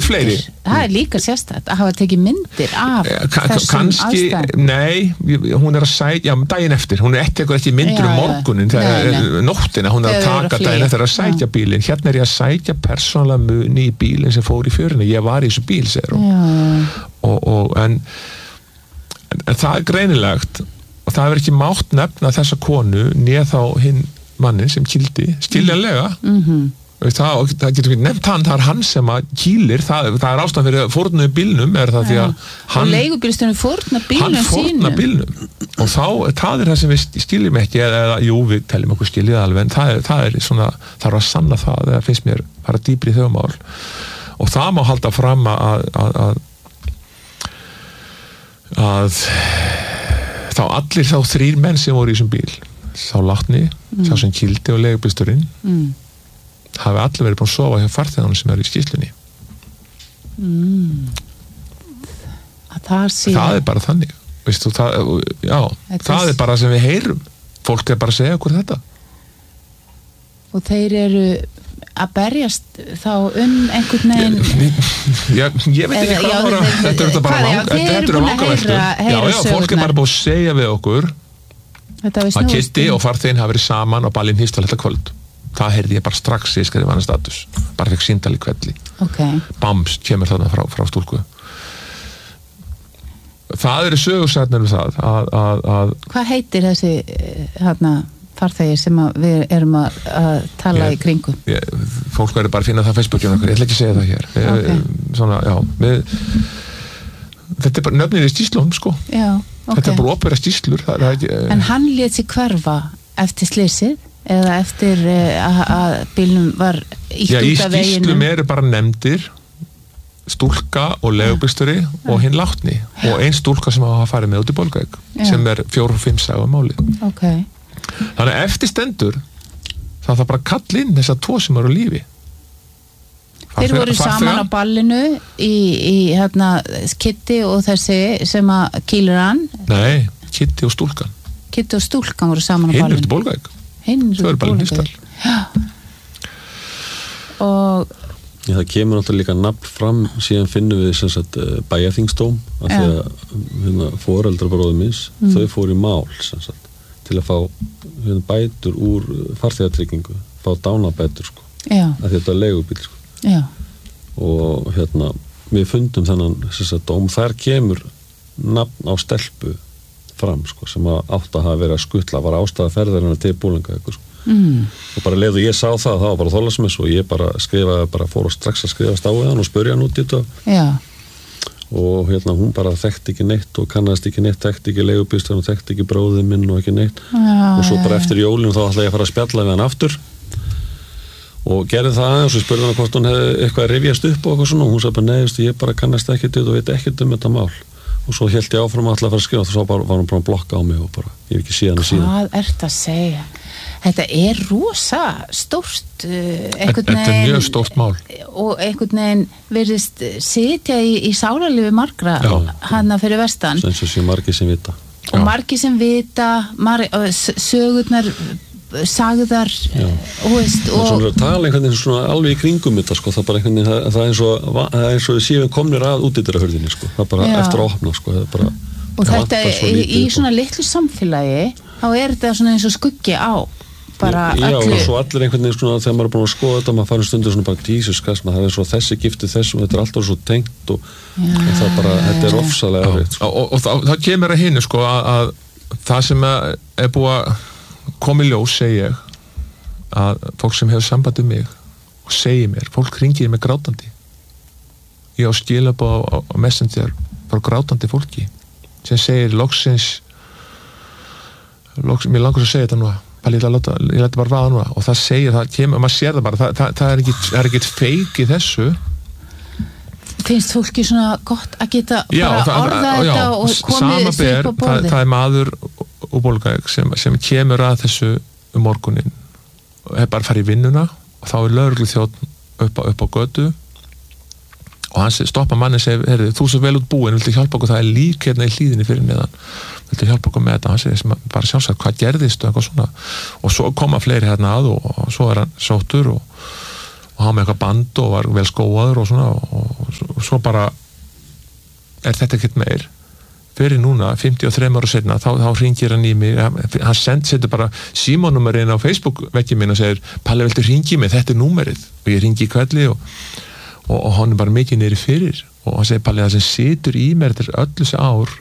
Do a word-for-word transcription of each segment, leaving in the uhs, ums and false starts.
fleiri. Það er líka sérstætt að hafa tekið myndir af Ka þessum kannski, aðstæðum. Nei, hún er að sækja, já, daginn eftir, hún er ekki ekki myndir Já, um já. morgunin, Nei, nei. nóttina, hún er að Þegar þau eru að taka flýja. daginn eftir að sækja Já. bílinn, hérna er ég að sækja persónulega muni í bílinn sem fór í fjörunni, ég var í þessu bíl, segir hún. Já. Og, og, en, en, en það er greinilegt, og það er ekki mátt nefna þessa konu, neð þá hinn mannin sem kýldi, skiljanlega, Mhm. Það, það getur ekki nefnt hann, það er hann sem að kýlir, það, það er ástæðan fyrir fórnuðu bílnum er það því að hann, og leigubílstjórinn fórna bílnum hann fórna sínum bílnum og þá, það er það sem við skiljum ekki eða, eða jú, við teljum okkur skiljið alveg en það er, það er svona, það er að sanna það það finnst mér fara dýpri í þau mál og það má halda fram að að, að, að þá allir þá þrír menn sem voru í þessum bíl þá látni, mm. sá sem kýldi og leigubílstjórinn mm. hafi allir verið búin að sofa hjá farþeganum sem er í skýrslunni mm. að það sé það er bara þannig veistu, það, já, Þetta það er- er bara sem við heyrum fólk er bara að segja okkur þetta og þeir eru að berjast þá um einhvern veginn já, ég veit ekki Eða- hvað já, bara þeir- þetta er þetta bara hvað, já, vang- þið þetta eru eru búin að vangaveltur heyra- já, heyra já, fólk er sögurnar. bara búin að segja við okkur þetta við að snúist Kitty um- og farþeginn hafa verið saman og ballinn hýst þetta kvöld það heyrði ég bara strax ég skriði vann status bara fekk síndal í kvelli okay. bams, kemur þarna frá, frá stúlku það eru sögursætnir um það að, að, að hvað heitir þessi hérna farþegi sem að við erum að, að tala Ég- í kringum ég, fólk verður bara að finna það á Facebookinu okkur, ég ætla ekki að segja það hér við, Ok. svona, já við, þetta er bara nöfnir í stíslun sko. já, þetta er ok bara opera stíslur það, það, er en ekki, hann lét sig hverfa eftir slysið eða eftir eh, að að bílnum var ítt já, í út af stíslum veginum eru bara nefndir stúlka og legubisturi og hinn látni og ein stúlka sem hafa farið með út í Bolgavík Já. sem er fjóru og fimm sagum máli ok, þannig að eftir stendur þá það bara að kalla inn þess að tvo sem eru á lífi þeir voru saman á ballinu í, í hérna Kitty og þessi sem að kýlur hann nei, Kitty og stúlkan Kitty og stúlkan voru saman á hinn eru ballinu til Bolgavík hinn þau eru bara í Hnífsdal og Já, það kemur náttúrulega líka nafn fram síðan finnum við sem sagt bæjarþingsdóm af því að hérna, foreldrabróðum minns, Mm. þau fóru í mál sem sagt, til að fá hérna, bætur úr farþegatryggingu fá dánabætur sko, já, af því að þetta er leigubíl sko. já, og hérna, við fundum þennan sem sagt, dóm, þar kemur nafn á stelpu fram sko, sem að átt að hafa verið að skutla var ástæða ferðarinnar til Búlingavíkur sko. mm. og bara leið og ég sá það, það var bara þólasmis og ég bara skrifaði, bara fór og strax að skrifast á við hann og spurja hann út í þetta já og hérna hún bara þekkti ekki neitt og kannast ekki neitt, þekkti ekki leigubílstjórann og þekkti ekki bróðið minn og ekki neitt Já, og svo bara já, eftir jólin þá ætlaði ég að fara að spjalla við hann aftur og gerði það aðeins og svo spurði hann hvort hún hefði eitthvað að rifjast upp og eitthvað svona og hún sagði bara neðust ég bara kannast ekki þetta og veit ekkert um þetta mál og svo held ég áfram að ætla að fara að skrifa og svo bara, var hún bara að blokka á mig og bara, ég hef ekki síðan að síðan hvað ert að segja þetta er rosa stórt uh, einhvern þetta er veginn mjög stórt mál og einhvern veginn virðist sitja í, í sálarlifi margra Já. hana fyrir vestan eins og sé margir sem vita og margir sem vita mar, s- sögurnar sagðar og, veist, og og svona að tala einhvern veginn svona alveg í kringum þetta sko, það er bara einhvern veginn, það, það er eins og það er eins og við séum komnir að útidyrahurðinni sko, það er bara Já. eftir að opna sko, það er bara og það þetta vantar svo í, lítið í upp á. svona litlu samfélagi þá er þetta svona eins og skuggi á bara Já, öllu og svo allir einhvern veginn svona þegar maður er búin að skoða þetta, maður farin stundur svona bara Jesus Christ, það er svo þessi giftið þessum, þetta er alltaf svo tengt og, og það er bara, þetta er ofsalega erfitt sko. og, og, og það, það kemur að hinu sko að, að það sem að er búið að koma í ljós segi ég að fólk sem hefur samband um mig og segir mér, fólk ringir mig grátandi ég á skilabóð á, á Messenger frá grátandi fólki sem segir loksins loksins, mér langar að segja þetta nú bara ég læta, ég læta bara vaða nú og það segir, það kemur, maður sér það bara það, það, það er ekkit, það er ekkit feik í þessu finnst fólki svona gott að geta já, bara það, orða já, þetta og komið sama þessu ber, upp á það, borðið það er maður úr Bolgavík sem, sem kemur að þessu um morgunin og er bara að fara í vinnuna og þá er lögreglu þjótt upp á, upp á götu og hann stoppa manni og segir, heyrðu, þú svo vel út búin viltu hjálpa okkur, það er lík hérna í hlíðinni fyrir neðan viltu hjálpa okkur með þetta, hann segir bara sjálfsagt, hvað gerðist og eitthvað svona og svo koma fleiri hérna að og, og svo er hann sóttur og, og hann með eitthvað band og var vel skóaður og svona og, og svo bara er þetta ekkert meir fyrir núna, fimmtíu og þremur ára setna þá, þá hringir hann í mig hann send, setur bara símanúmerinn á Facebook vekki minn og segir, Palli, viltu hringi mig, þetta er númerið og ég hringi í kvelli og, og, og hann er bara mikið niðri fyrir og hann segir, Palli, það sem situr í mér þetta er öll þessi ár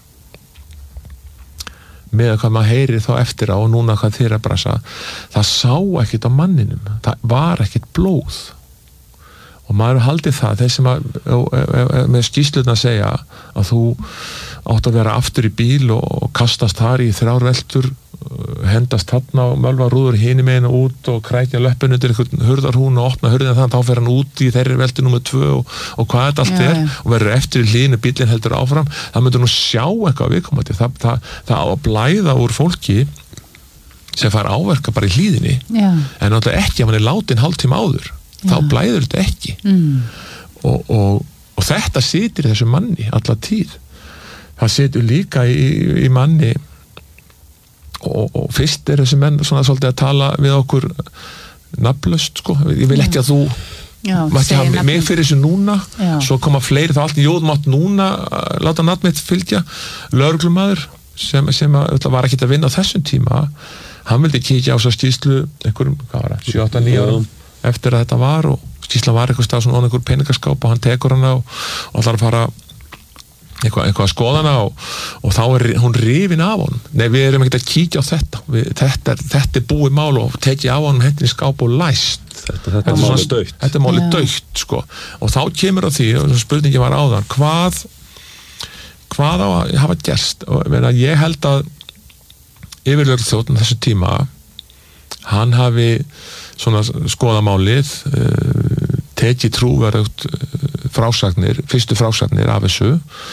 með hvað maður heyrir þá eftir á og núna hvað þeir að brasa það sá ekkert á manninum það var ekkert blóð og maður haldið það þeir sem að, með skýrsluna að segja að þú átt að vera aftur í bíl og kastast þar í þrjár veltur hendast þarna og mölva rúður hinum einu út og krækja löppun undir einhvern hurðarhún og opna hurðina þannig þá fer hann út í þeirri veltu númer tvö og, og hvað þetta allt ja, er og verður eftir í hlýðinu bílinn heldur áfram það myndur nú sjá eitthvað viðkomandi það, það, það á að blæða úr fólki sem fær áverka bara í hlýðinni ja. En náttúrulega ekki að hann er látin hálftíma áður þá ja. Blæður þetta ekki mm. og, og, og þetta situr í þessu manni alla tíð það situr líka í, í manni og, og fyrst er þessi menn svona svolítið að tala við okkur nafnlaust sko, ég vil ekki að þú Já, maður ekki hafa mig fyrir þessu núna Já. Svo koma fleiri, þá allt í jóð mátt núna láta nafn mitt fylgja lögreglumaður sem, sem að, var ekki að vinna á þessum tíma hann vildi kíkja á svo skýrslu einhverjum, hvað var það, sjö átta níu árum eftir að þetta var og skýrslan var eitthvað stað svona einhver peningaskáp og hann tekur hana og, og ætlar að fara eitthvað, eitthvað að skoða hana og, og þá er hún rifin af honum nei við erum ekkert að kíkja á þetta við, þetta, er, þetta er búið mál og tekið af honum hendin í skáp og læst þetta, þetta er málið dautt þetta er málið dautt sko og þá kemur á því og spurningi var áðan hvað hvað á að hafa gerst og meina, ég held að yfirlögregluþjónninn þessu tíma hann hafi svona skoðamálið uh, tekið trúverðugt uh, frásagnir, fyrstu frásagnir af þessu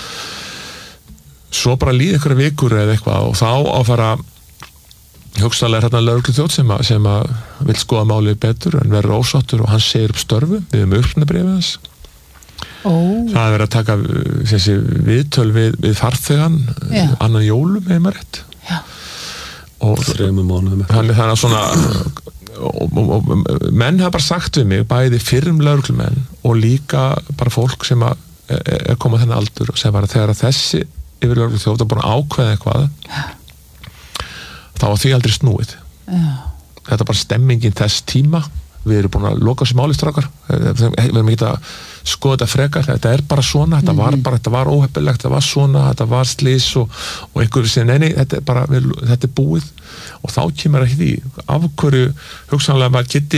svo bara líði ykkur vikur eða eitthvað og þá áfara hugsalega hérna lögregluþjónn sem, sem að vil skoða málið betur en verður ósáttur og hann segir upp störfu við um upprunabrifið hans oh. það er verið að taka þessi viðtöl við, við farþegan yeah. annan jólum eða maður rétt yeah. og þremur mánuðum þannig að svona Og, og, og menn hafa bara sagt við mig bæði fyrrum lögreglumenn og líka bara fólk sem að er, er komað þennan aldur og sem var að þegar að þessi yfir lögregluþjóð er búin að ákveða eitthvað þá var því aldrei snúið Já. Þetta er bara stemmingin þess tíma við erum búin að loka þessi málistrákar við erum ekki að skoða þetta frekar þetta er bara svona, þetta var bara þetta var óheppilegt, þetta var svona, þetta var slís og, og einhverju sem, neini, þetta er bara við, þetta er búið og þá kemur ekki því af hverju hugsanlega maður geti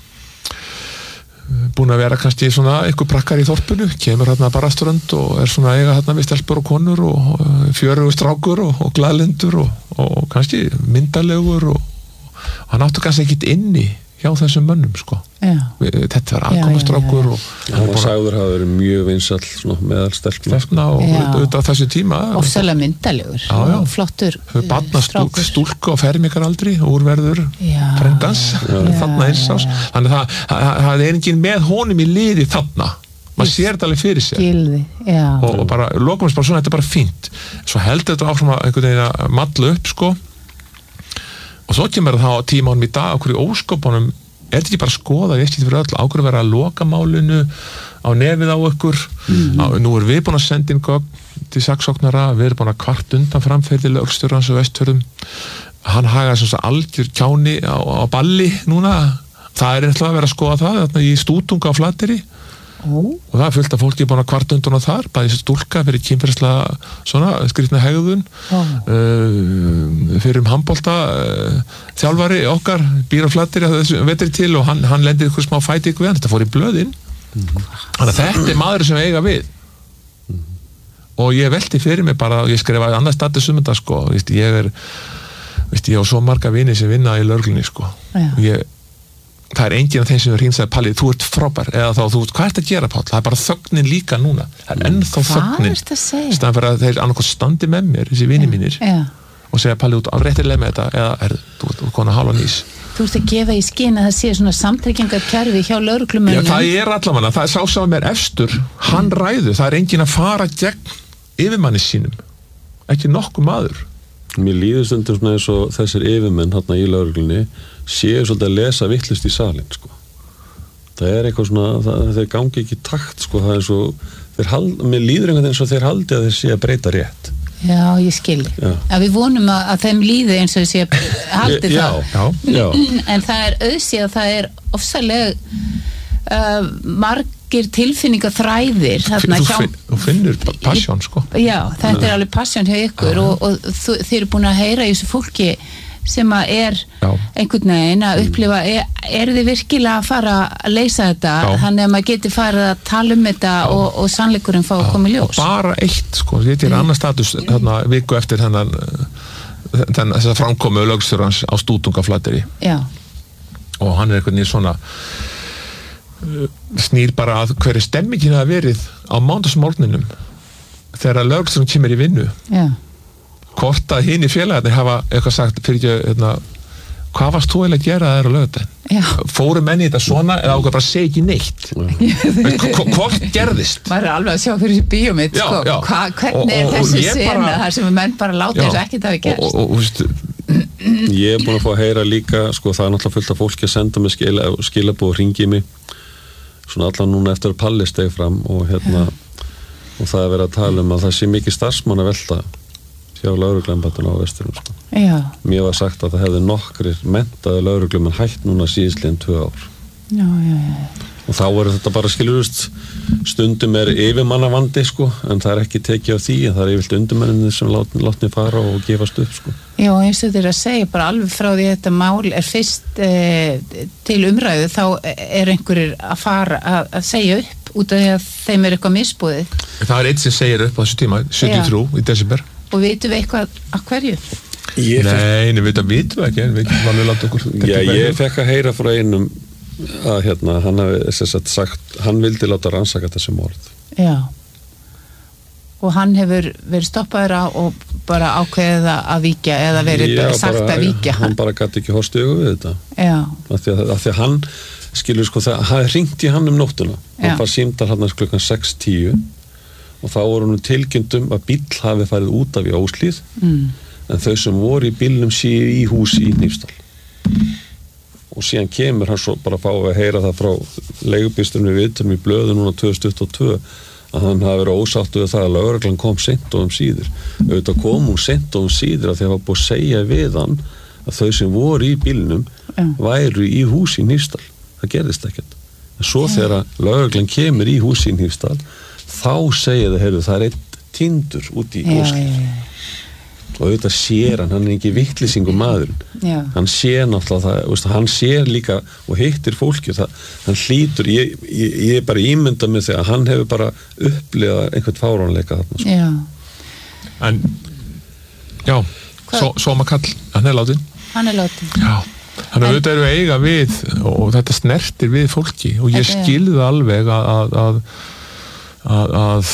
búin að vera kannski svona einhver prakkar í þorpinu, kemur hérna bara strönd og er svona eiga hérna við stelpur og konur og fjörugur strákur og, og glaðlindur og, og kannski myndalegur og, og hann áttu kannski ekkit inni hjá þessum mönnum sko við, þetta var aðkomastrákur og hann var sagður hafa verið mjög vinsall meðal stelpna og auðvitað þessu tíma ofsalega myndalegur og flottur barnastúlk stúlku og fermikar aldrei úrverður frendans þarna eins ás þannig að það er enginn með honum í liði þarna maður sér þetta alveg fyrir sér Gilvi, og, og bara lokumist bara svona þetta er bara fínt svo heldur þetta áfram að einhvern veginn að matla upp sko og svo kemur það á tímanum í dag á hverju ósköpunum er þetta ekki bara að skoða við eftir fyrir öll ákveður að vera að loka málinu á nefið á ykkur mm. á, nú er við búin að senda inn gögn til saksóknara, við erum búin að kvart undan framferði lögstjórans og vestfjörðum hann hagaði svona algjör kjáni á, á balli núna það er eitthvað að vera að skoða það þarna í Stútunga á Flateyri oh. og það er fullt af fólki búin að kvart undan á þar bæði þessi stúlka fyrir kynferðislega svona skrýtna hegðun oh. uh, fyrir um handbolta uh, þjálfari okkar býr á Flateyri þessu vetri til og hann, hann lendir ykkur smá fæti ykkur við hann, þetta fór í blöðin mm. þannig að þetta er maður sem eiga við mm. og ég velti fyrir mig bara og ég skrifaði annað status um þetta sko, víst, ég er víst, ég á svo marga vini sem vinna í lögreglunni sko ja. ég það er enginn af þeim sem er hringsaði Palli, þú ert frábær eða þá, þú, hvað ert að gera Páll? Það er bara þögnin líka núna, það er ennþá þögnin hvað ert að segja? Staðan fyrir að þeir annarkoð standi með mér, þessi vini mínir ja. og segja Palli út á réttilega með þetta eða er þú ert konar hálfa nís Þú ert að gefa í skyn að það sé svona samtryggingarkerfi hjá lögreglumönnum Já, það er allavega, það er sá sem er efstur hann ræður, það er enginn að fara gegn yfirmanni sínum ekki nokkuð maður Mér líður stundum svona eins og þessir yfirmenn hérna í lögreglunni séu svolítið að lesa vittlust í salin sko. það er eitthvað svona, það, þeir gangi ekki í takt sko, það er svo, þeir hald, mér líður einhvern veginn eins og þeir haldi að þeir sé að breyta rétt. Já, ég skil. Já. Að við vonum að, að þeim líði eins og þeir sé að haldi já, það. Já, já. En það er auðsig að það er ofsalega uh, margir tilfinningar þræðir. Þú, hjá, finn, þú finnur passion, sko. Já, þetta er alveg passion hjá ykkur og, og þú, þeir eru búin að heyra í þessu fólki sem að er já. Einhvern veginn að upplifa, er, er þið virkilega að fara að leysa þetta, já. Þannig að maður geti farið að tala um þetta og, og sannleikurinn fá að koma í ljós. Og bara eitt, sko, þetta er mm. annar status þarna viku eftir þennan þess að framkomu lögstjórans á Stútungaflatteri. Já. Og hann er einhvern veginn svona snýr bara að hverju stemmingin hafa verið á mánudagsmorgninum þegar lögstjórn kemur í vinnu. Já. Hvort að hinn í félagarnir hafa eitthvað sagt fyrir ekki, hérna, hvað varst þú eiginlega að gera að það er á laugardaginn? Fóru menni þetta svona eða ákveð bara segja ekki neitt? Hvort gerðist? Maður er alveg að sjá fyrir þessi bíómynd, sko. Hva, hvernig er þessi sena þar sem menn bara láta þessu ekkert hafi gerst? Og, og, og, ég er búin að fá að heyra líka, sko, það er náttúrulega fullt af fólki að senda mig skila, skilabóð og ringi mig, svona allan núna eftir að Palli steg fram og hérna, og það er verið að tala um að það sé mikið starfsmann að velta hjá lögregluembættinu á Vestfjörðum sko. Já. Mér var sagt að það hefði nokkrir menntaði lögreglumenn hætt núna síðastliðin tvö ár. Já, já, já. Og þá er þetta bara skilurust stundum er yfirmannavandi sko, en það er ekki tekið á því, en það er yfirlt undirmenninni sem látni, látni fara og gefast upp sko. Já, eins og þeir að segja bara alveg frá því að þetta mál er fyrst eh, til umræðu, þá er einhverjir að fara að, að segja upp út af því að þeim er eitthvað misbúðið. Það er eitt sem segir upp á þessu tíma, sjötíu og þrjú í desember. Og vitum við eitthvað að hverju? Ég Nei, við vitum við ekki, en við getum alveg láta okkur. Já, ég fekk að heyra frá einum að hérna, hann hafi sagt, hann vildi láta rannsaka þessi morð. Já. Og hann hefur verið stoppaður á og bara ákveðið að víkja eða verið Já, sagt bara, að víkja. Hann bara gæti ekki horst í augu við þetta. Já. Af því að, að, því að hann, skilur sko, það hafði hringt í hann um nóttuna. Já. Hann var símdal hann klukkan sex tíu. Og þá voru nú tilkynntum að bíll hafi farið út af í Óslíð mm. en þau sem voru í bílnum séu í húsi í Hnífsdal og síðan kemur hann svo bara að fá að heyra það frá leigubílstjóranum við viðtölum í blöðu núna tvö þúsund tuttugu og tvö að hann hafi verið ósáttur við það að lögreglan kom seint og um síður auðvitað kom hún seint og um síður að því að það var búið að segja við hann að þau sem voru í bílnum mm. væru í húsi í Hnífsdal það gerðist ekkert en svo yeah. þegar lögreglan kemur í húsi í Hnífsdal þá segja það, heyrðu, það er einn tindur út í Óslíð og auðvitað sér hann, hann er ekki vittlýsingu maðurinn, já. Hann sér náttúrulega það, veist, hann sér líka og hittir fólki, það, hann hlýtur ég, ég, ég er bara ímyndað með því að hann hefur bara upplifað einhvern fáránleika þarna sko. Já. En já, svo, Sómakall hann er látin hann er látin já, hann er auðvitað eru eiga við og þetta snertir við fólki og ég skilði það alveg að að, að Að, að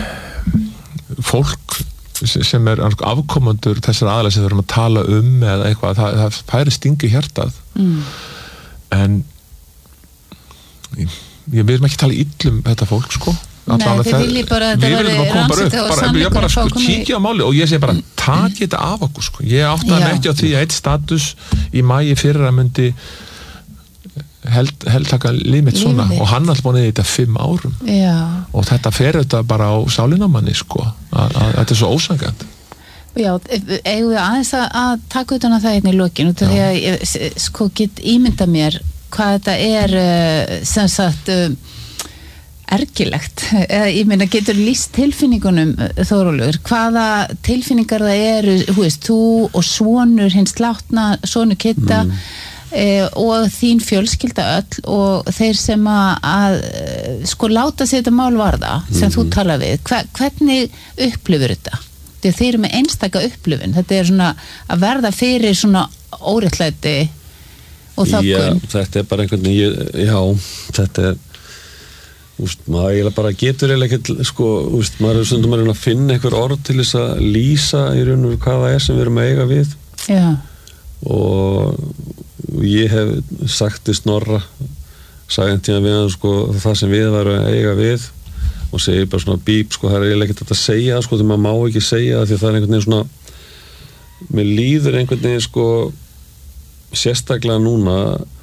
fólk sem er afkomendur þessar aðalega sem við erum að tala um eða eitthvað, það, það færi stingi hjartað mm. en ég, við erum ekki að tala illum þetta fólk sko Nei, þið viljið bara að þetta veri rannsókn og sannleikur bara sko kíkja á máli og ég segi bara taki þetta af okkur sko ég áttaði mig ekki á því að eitt status í maí fyrir að myndi held, held taka limit svona og hann alltaf búin í þetta fimm árum Já. Og þetta fer þetta bara á sálinnamanni sko, að þetta er svo ósangant Já, eigum við aðeins að, að taka utan að það hérna í lokin út af því að ég sko get ímynda mér hvað þetta er sem sagt ergilegt, eða ég meina getur lýst tilfinningunum Þórólfur, hvaða tilfinningar það eru, þú veist, þú og sonur hins látna, sonur Kitta mm. Eh, og þín fjölskylda öll og þeir sem að, að sko láta sér þetta mál varða sem mm. þú tala við, Hver, hvernig upplifur þetta? Þegar þeir eru með einstaka upplifun, þetta er svona að verða fyrir svona óréttlæti og þökkun. Já, þetta er bara einhvern veginn, já, þetta er úst, maður eiginlega bara getur eiginlega ekkert, sko, úst, maður er stundum að finna einhver orð til þess að lýsa í raun og hvað það er sem við erum að eiga við Já. Og ég hef sagt til Snorra sagði tíma við hann sko það sem við varum að eiga við og segi bara svona bíp sko það er eiginlega ekkert að segja sko því maður má ekki segja því að það er einhvern veginn svona mér líður einhvern veginn sko sérstaklega núna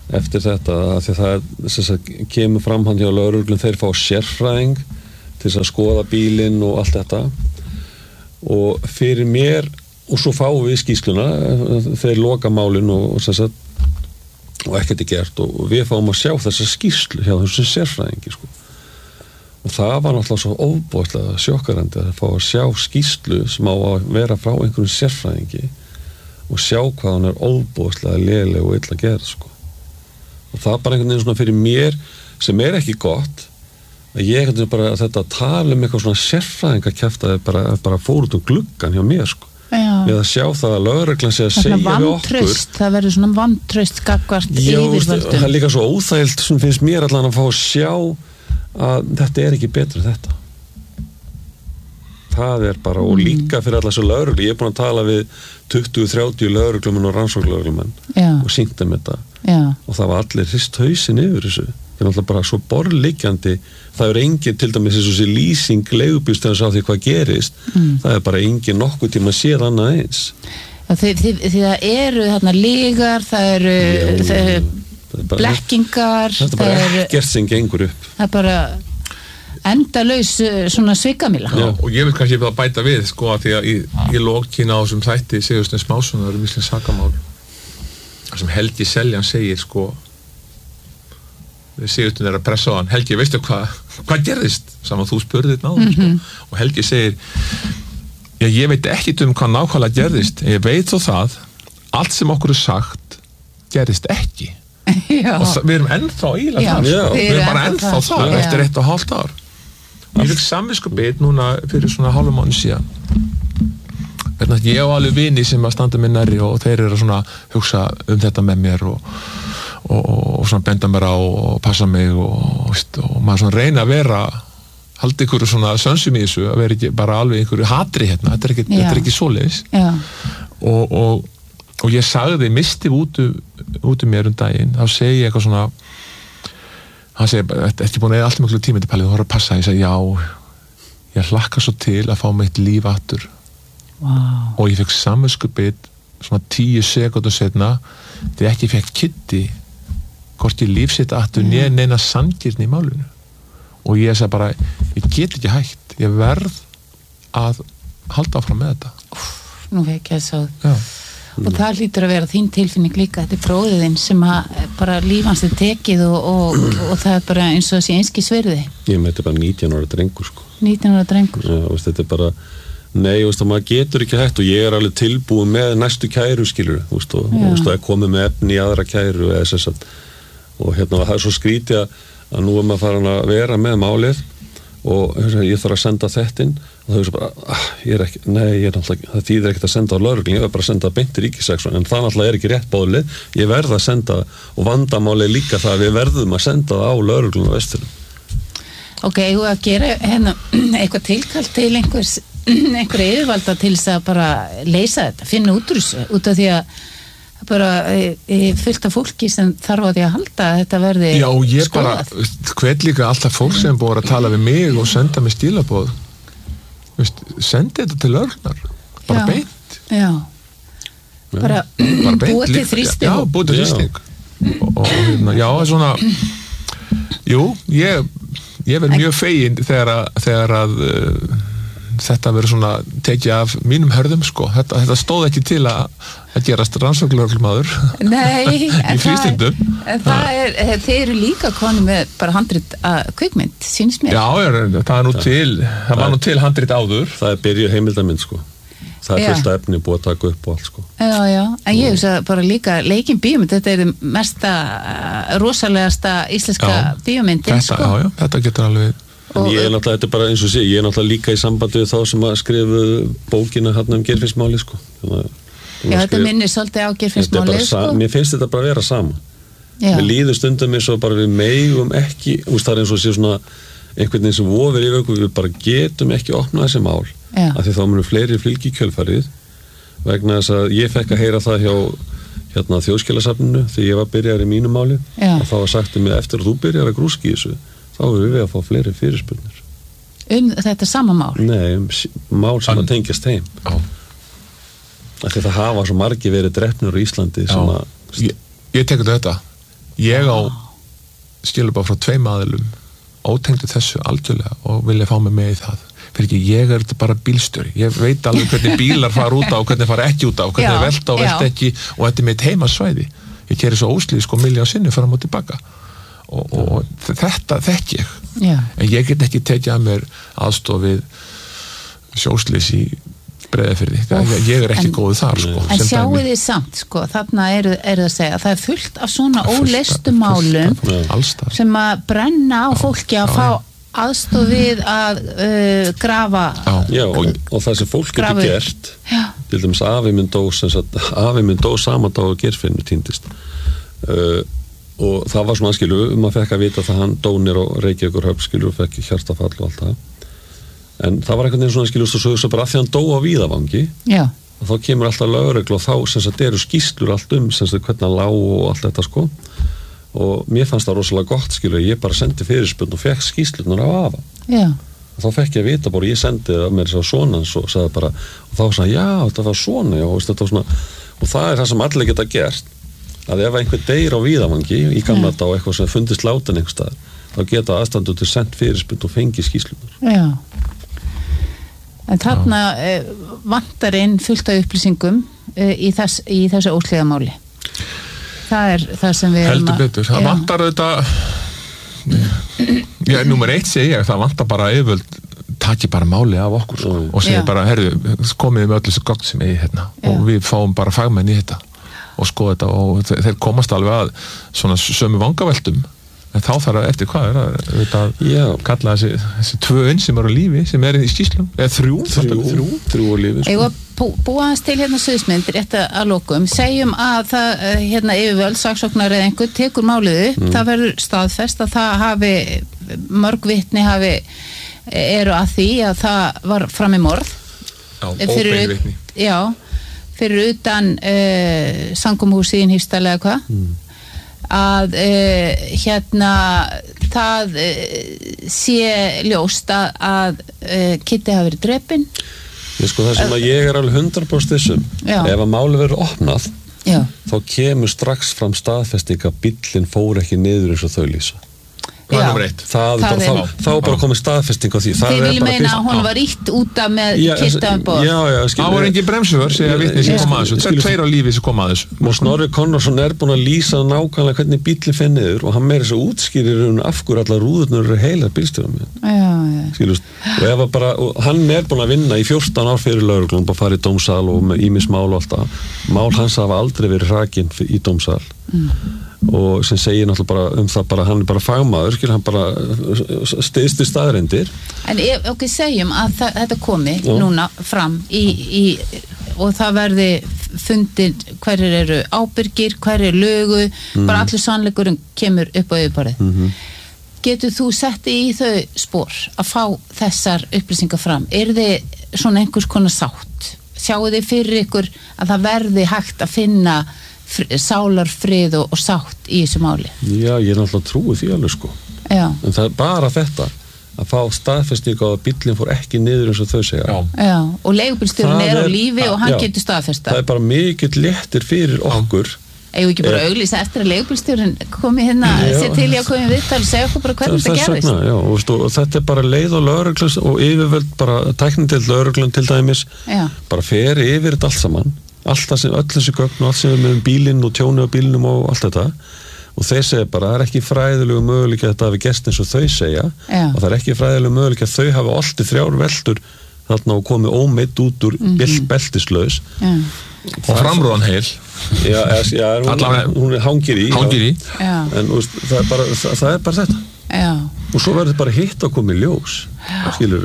eftir þetta að því það er, kemur fram hann hjá lögreglum, þeir fá sérfræðing til þess að skoða bílinn og allt þetta og fyrir mér og svo fáum við skýrsluna þeir loka málin og, og, sagt, og ekkert er gert og við fáum að sjá þessa skýrslu hjá þessu sérfræðingi sko. Og það var náttúrulega svo óbúðslega sjokkarandi að fá að sjá skýrslu sem á að vera frá einhverjum sérfræðingi og sjá hvað hann er óbúðslega léleg og illa gerð sko. Og það er bara einhvern veginn svona fyrir mér sem er ekki gott að ég einhvern veginn bara að þetta tala um eitthvað svona sérfræðingakjafta bara, bara fór út um gluggan hjá mér sko. Við að sjá það að lögreglan sé að segja við okkur það verður svona vantraust gagnvart yfirvöldum. Það er líka svo óþægilt sem finnst mér allan að fá að sjá að þetta er ekki betur en þetta það er bara, og líka fyrir allar svo lögreglu, ég er búin að tala við tuttugu til þrjátíu lögreglumenn og rannsóknarlögreglumenn og sýnt þeim þetta Já. Og það var allir hrist hausinn yfir þessu það er náttúrulega bara svo borðliggjandi það er engin, til dæmis eins og þessi lýsing leigubíls til að sá því hvað gerist mm. það er bara engin nokkuð tíma að séð annað eins Já, því, því, því það eru þarna lígar það eru, Já, það eru bara, blekkingar það er bara ekkert sem gengur upp það er bara endalaus svona svikamíla og ég vil kannski bara bæta við sko að því að í, í lokina á þessum þætti Sigursteins Mássonar um íslensk sakamál sem Helgi Seljan segir sko Sigurstein er að pressa á hann Helgi, veistu hvað hva gerðist saman þú spurðið náðum mm-hmm. sko. Og Helgi segir já, ég veit ekki um hvað nákvæmlega gerðist ég veit þó það allt sem okkur er sagt gerðist ekki Já. Og það, við erum ennþá íla þar sko. Við erum bara ennþá þar, þar eftir eitt og hálft ár ég fikk samviskubit núna fyrir svona hálfum mánuð síðan Verna, ég og alveg vini sem að standa mér nærri og þeir eru svona hugsa um þetta með mér og, og, og svona benda mér á og passa mig og, og maður svona reyna að vera haldi ykkur svona sönsum í þessu að vera ekki bara alveg einhverju hatri hérna þetta er ekki, þetta er ekki svoleiðis og, og, og ég sagði misti út út um mér um daginn þá segi ég eitthvað svona hann segir, þetta er ekki búin að eða alltaf mjög tíma til pælið, þú voru að passa, ég segi já ég hlakka svo til að fá mitt líf aftur wow. og ég fekk samviskubit svona tíu sekúndur setna þegar ekki fekk Kitty hvort ég lífsitt aftur yeah. neð neina sanngirni í málinu og ég segi bara, ég get ekki hægt ég verð að halda áfram með þetta Úf, nú fekk ég svo og það hlýtur að vera þín tilfinning líka þetta er bróðiðinn sem að bara lífans er tekið og, og, og það er bara eins og þessi einski sverði ég með þetta bara nítján ára drengur sko nítján ára drengur Já, veist, þetta er bara, nei, veist, maður getur ekki hægt og ég er alveg tilbúin með næstu kæru skilur, veist, og það er komið með efni í aðra kæru eða þess að og hérna það er svo skrítið að, að nú er maður farin að vera með málið og ég þarf að senda þetta inn og þau er bara, ah, ég er ekki, nei, ég er náttúrulega það þýðir ekkert að senda á lögreglunni, ég er bara að senda beint til ríkissaksóknara, en það náttúrulega er ekki rétt báðlið, ég verð að senda og vandamálið líka það að við verðum að senda það á lögreglunni á Vestfjörðum. Ok, ég að gera hérna eitthvað tilkall til einhvers einhverja yfirvalda til þess að bara leysa þetta, finna út úr þessu, út af því að bara e, e, fullt af fólki sem þarf á því að halda að þetta verði Já, og ég skoðað. bara, hvet líka alltaf fólk sem búið að tala við mig og senda mig stílabóð sendi þetta til lögreglunar bara já, beint já. bara, bara búið til þrýsting já, búið til þrýsting og, og hérna, já, svona jú, ég ég verð mjög fegin þegar að, þegar að uh, þetta verður svona tekið af mínum hörðum sko, þetta, þetta stóð ekki til að, að gerast rannsóknarlögreglumaður Nei, í frístundum en það er, þeir eru líka konu með bara handrit að kvikmynd, sýnist mér Já, það er nú til það var nú til handrit áður Það er byrjuð heimildamind sko það er fullt af efni búið að taka upp og allt sko Já, já, en ég hugsa bara líka leikin bíómynd, þetta er mesta rosalegasta íslenska bíómyndin sko Já, já, þetta getur alveg En ég er náttúrulega, þetta er bara eins og sé, ég er náttúrulega líka í sambandi við þá sem að skrifu bókina hérna um Geirfinnsmáli, sko. Þannig, Já, þetta skrif, minnir svolítið á Geirfinnsmáli, sko. Mér finnst þetta bara að vera sama. Já. Mér líður stundum eins og bara við megum ekki, úst, það er eins og sé svona einhvern veginn sem vofir yfir okkur, við bara getum ekki opnað þessi mál. Já. Af því þá munum fleiri fylgi kjölfarið, vegna þess að ég fekk að heyra það hjá hérna, Þjóðskjalasafninu þegar ég var byrjar í mínu máli. Já. Og þá var sagt um mig eftir að þú byrjar að grúski í þessu. Þá erum við að fá fleiri fyrirspurnir. Um þetta sama mál? Nei, um mál sem An... að tengjast heim. Já. Af því það hafa svo margi verið drepnur í Íslandi sem að... Ég, ég tekur þetta. ég á skilabá frá tveim aðilum ótengdu þessu algjörlega og vilja fá mig með í það fyrir ekki, ég er bara bílstjóri ég veit alveg hvernig bílar fara út á og hvernig fara ekki út á, hvernig já, velta og velta ekki og þetta er mitt heimasvæði ég keri svo óslýð sko miljón sinni fram og tilbaka og, og, og þetta þekk ég já. en ég get ekki tekið að mér aðstof við sjóslýs í Breiðafirði, ég, ég er ekki en, góðu þar sko, en sjáu þið samt sko, þarna eru er að segja það er fullt af svona óleistu málum sem að brenna á fólki að já, fá aðstof við að uh, grafa já, og, og það sem fólk getur gert já. Til dæmis afi minn dó afi minn dó sama dag og Geirfinnur týndist uh, og það var svona skilu, maður fekk að vita það hann dónir og Reykjavíkur höfn skilu og fekk hjartafall og allt það en það var einhvern veginn svona skiljúst og svo bara að því hann dó á Víðavangi já. Og þá kemur alltaf lögreglu og þá sem sagt eru skýrslur allt um sem sagt hvernig hann lá og allt þetta sko og mér fannst það rosalega gott skilur ég bara sendi fyrirspurn og fekk skýrslunar á afa já. Og þá fekk ég að vita bara ég sendi það mér svo svona og sagði bara og þá sagði já þetta var svona já, þetta var svona og það er það sem allir geta gert að ef einhver deyr á Víðavangi í gamla dag og eitthvað sem fundist látin einhvers staðar þá geta aðstandur til sent fyrirspurn og fengi skýrslunar já En þarna uh, vantar inn fullt af upplýsingum uh, í, þess, í þessu ósliðamáli. Það er það sem við heldur betur. Það vantar auðvitað já, númer eitt segi ég, það vantar bara yfirvöld taki bara máli af okkur sko, og segi já. Bara, herru, komið með öll þessu gott sem ég hérna já. Og við fáum bara fagmenn í þetta og skoða þetta og þeir komast alveg að svona sömu vangaveltum en þá þarf að eftir hvað er að, að kalla þessi, þessi tvö önn sem eru á lífi sem er í skýslum eða þrjú þrjú, þrjú, þrjú á lífi sko. Eða bú, búa hans til hérna sviðsmynd rétt að lokum, segjum að það hérna yfirvöld, saksóknar eða einhver tekur málið upp, mm. það verður staðfest að það hafi, mörg vitni hafi, eru að því að það var fram í morð já, óbein vitni já, fyrir utan uh, samkomuhúsið í Hnífsdal eða hvað mm. að uh, hérna það uh, sé ljóst að, að uh, Kitti hafi verið drepinn sko, það sem að ég er alveg hundrað prósent þessum ef að máli verður opnað já. Þá kemur strax fram staðfesting að bíllinn fór ekki niður eins og þau lýsa það er nummer eitt það það bara, þá, þá bara komið staðfesting á því þið viljum meina að hún var ítt út af með Kitta um borð það var engin bremsur segja vitni sem kom að þessu það er tveir á lífi sem kom að þessu og Snorri Konráðsson er búin að lýsa nákvæmlega hvernig bíllinn fer niður og hann meira þess að útskýrir um af hverju allar rúðurnar eru heilar bílstjórum skilust og ef að bara og hann er búin að vinna í fjórtán ár fyrir lögreglun bara farið í dómsal og með ýmis mál og allt það mál hans hafa aldrei verið hrakinn í dómsal mm. og sem segir náttúrulega bara um það bara hann er bara fagmaður, skil hann bara stiðst í staðreindir en ef okkur okay, segjum að það, þetta komi já. Núna fram í, í, og það verði fundin hverjir eru ábyrgir, hverjir eru lögu mm. bara allir sannleikurinn kemur upp á yfirborðið mm-hmm. getur þú sett í þau spór að fá þessar upplýsingar fram er þið svona einhvers konar sátt sjáu þið fyrir ykkur að það verði hægt að finna sálarfrið og, og sátt í þessu máli já, ég er náttúrulega trúið því alveg sko já. En það er bara þetta að fá staðfesting á að bíllinn fór ekki niður eins og þau segja já. Já. Og leigubílstjórinn er á lífi og hann já. Getur staðfesta það er bara mikill léttir fyrir okkur eigum ekki bara auglýsa eftir að leigubílstjórinn komi hérna, sé til í að komi við og segja okkur bara hvernig þetta gerist vegna, já, og, stu, og þetta er bara leið og lögreglun og yfirvöld bara tæknideild lögreglun til dæmis já. Bara fer yfir þetta allt saman allt sem, öll þessi gögn og allt sem er með bílinn og tjóni á bílinnum og allt þetta og þeir segja bara, það er ekki fræðilegu möguleika að þetta hafi gerst eins og þau segja já. Og það er ekki fræðilegu möguleika að þau hafi alltaf þrjár veldur þarna og komið ómeitt út úr mm-hmm. beltislaus og framrúðan heil já, já, hún, hún er hangir í, hangir í. En veist, það, er bara, það, það er bara þetta já. Og svo verður bara hitt að koma í ljós skilur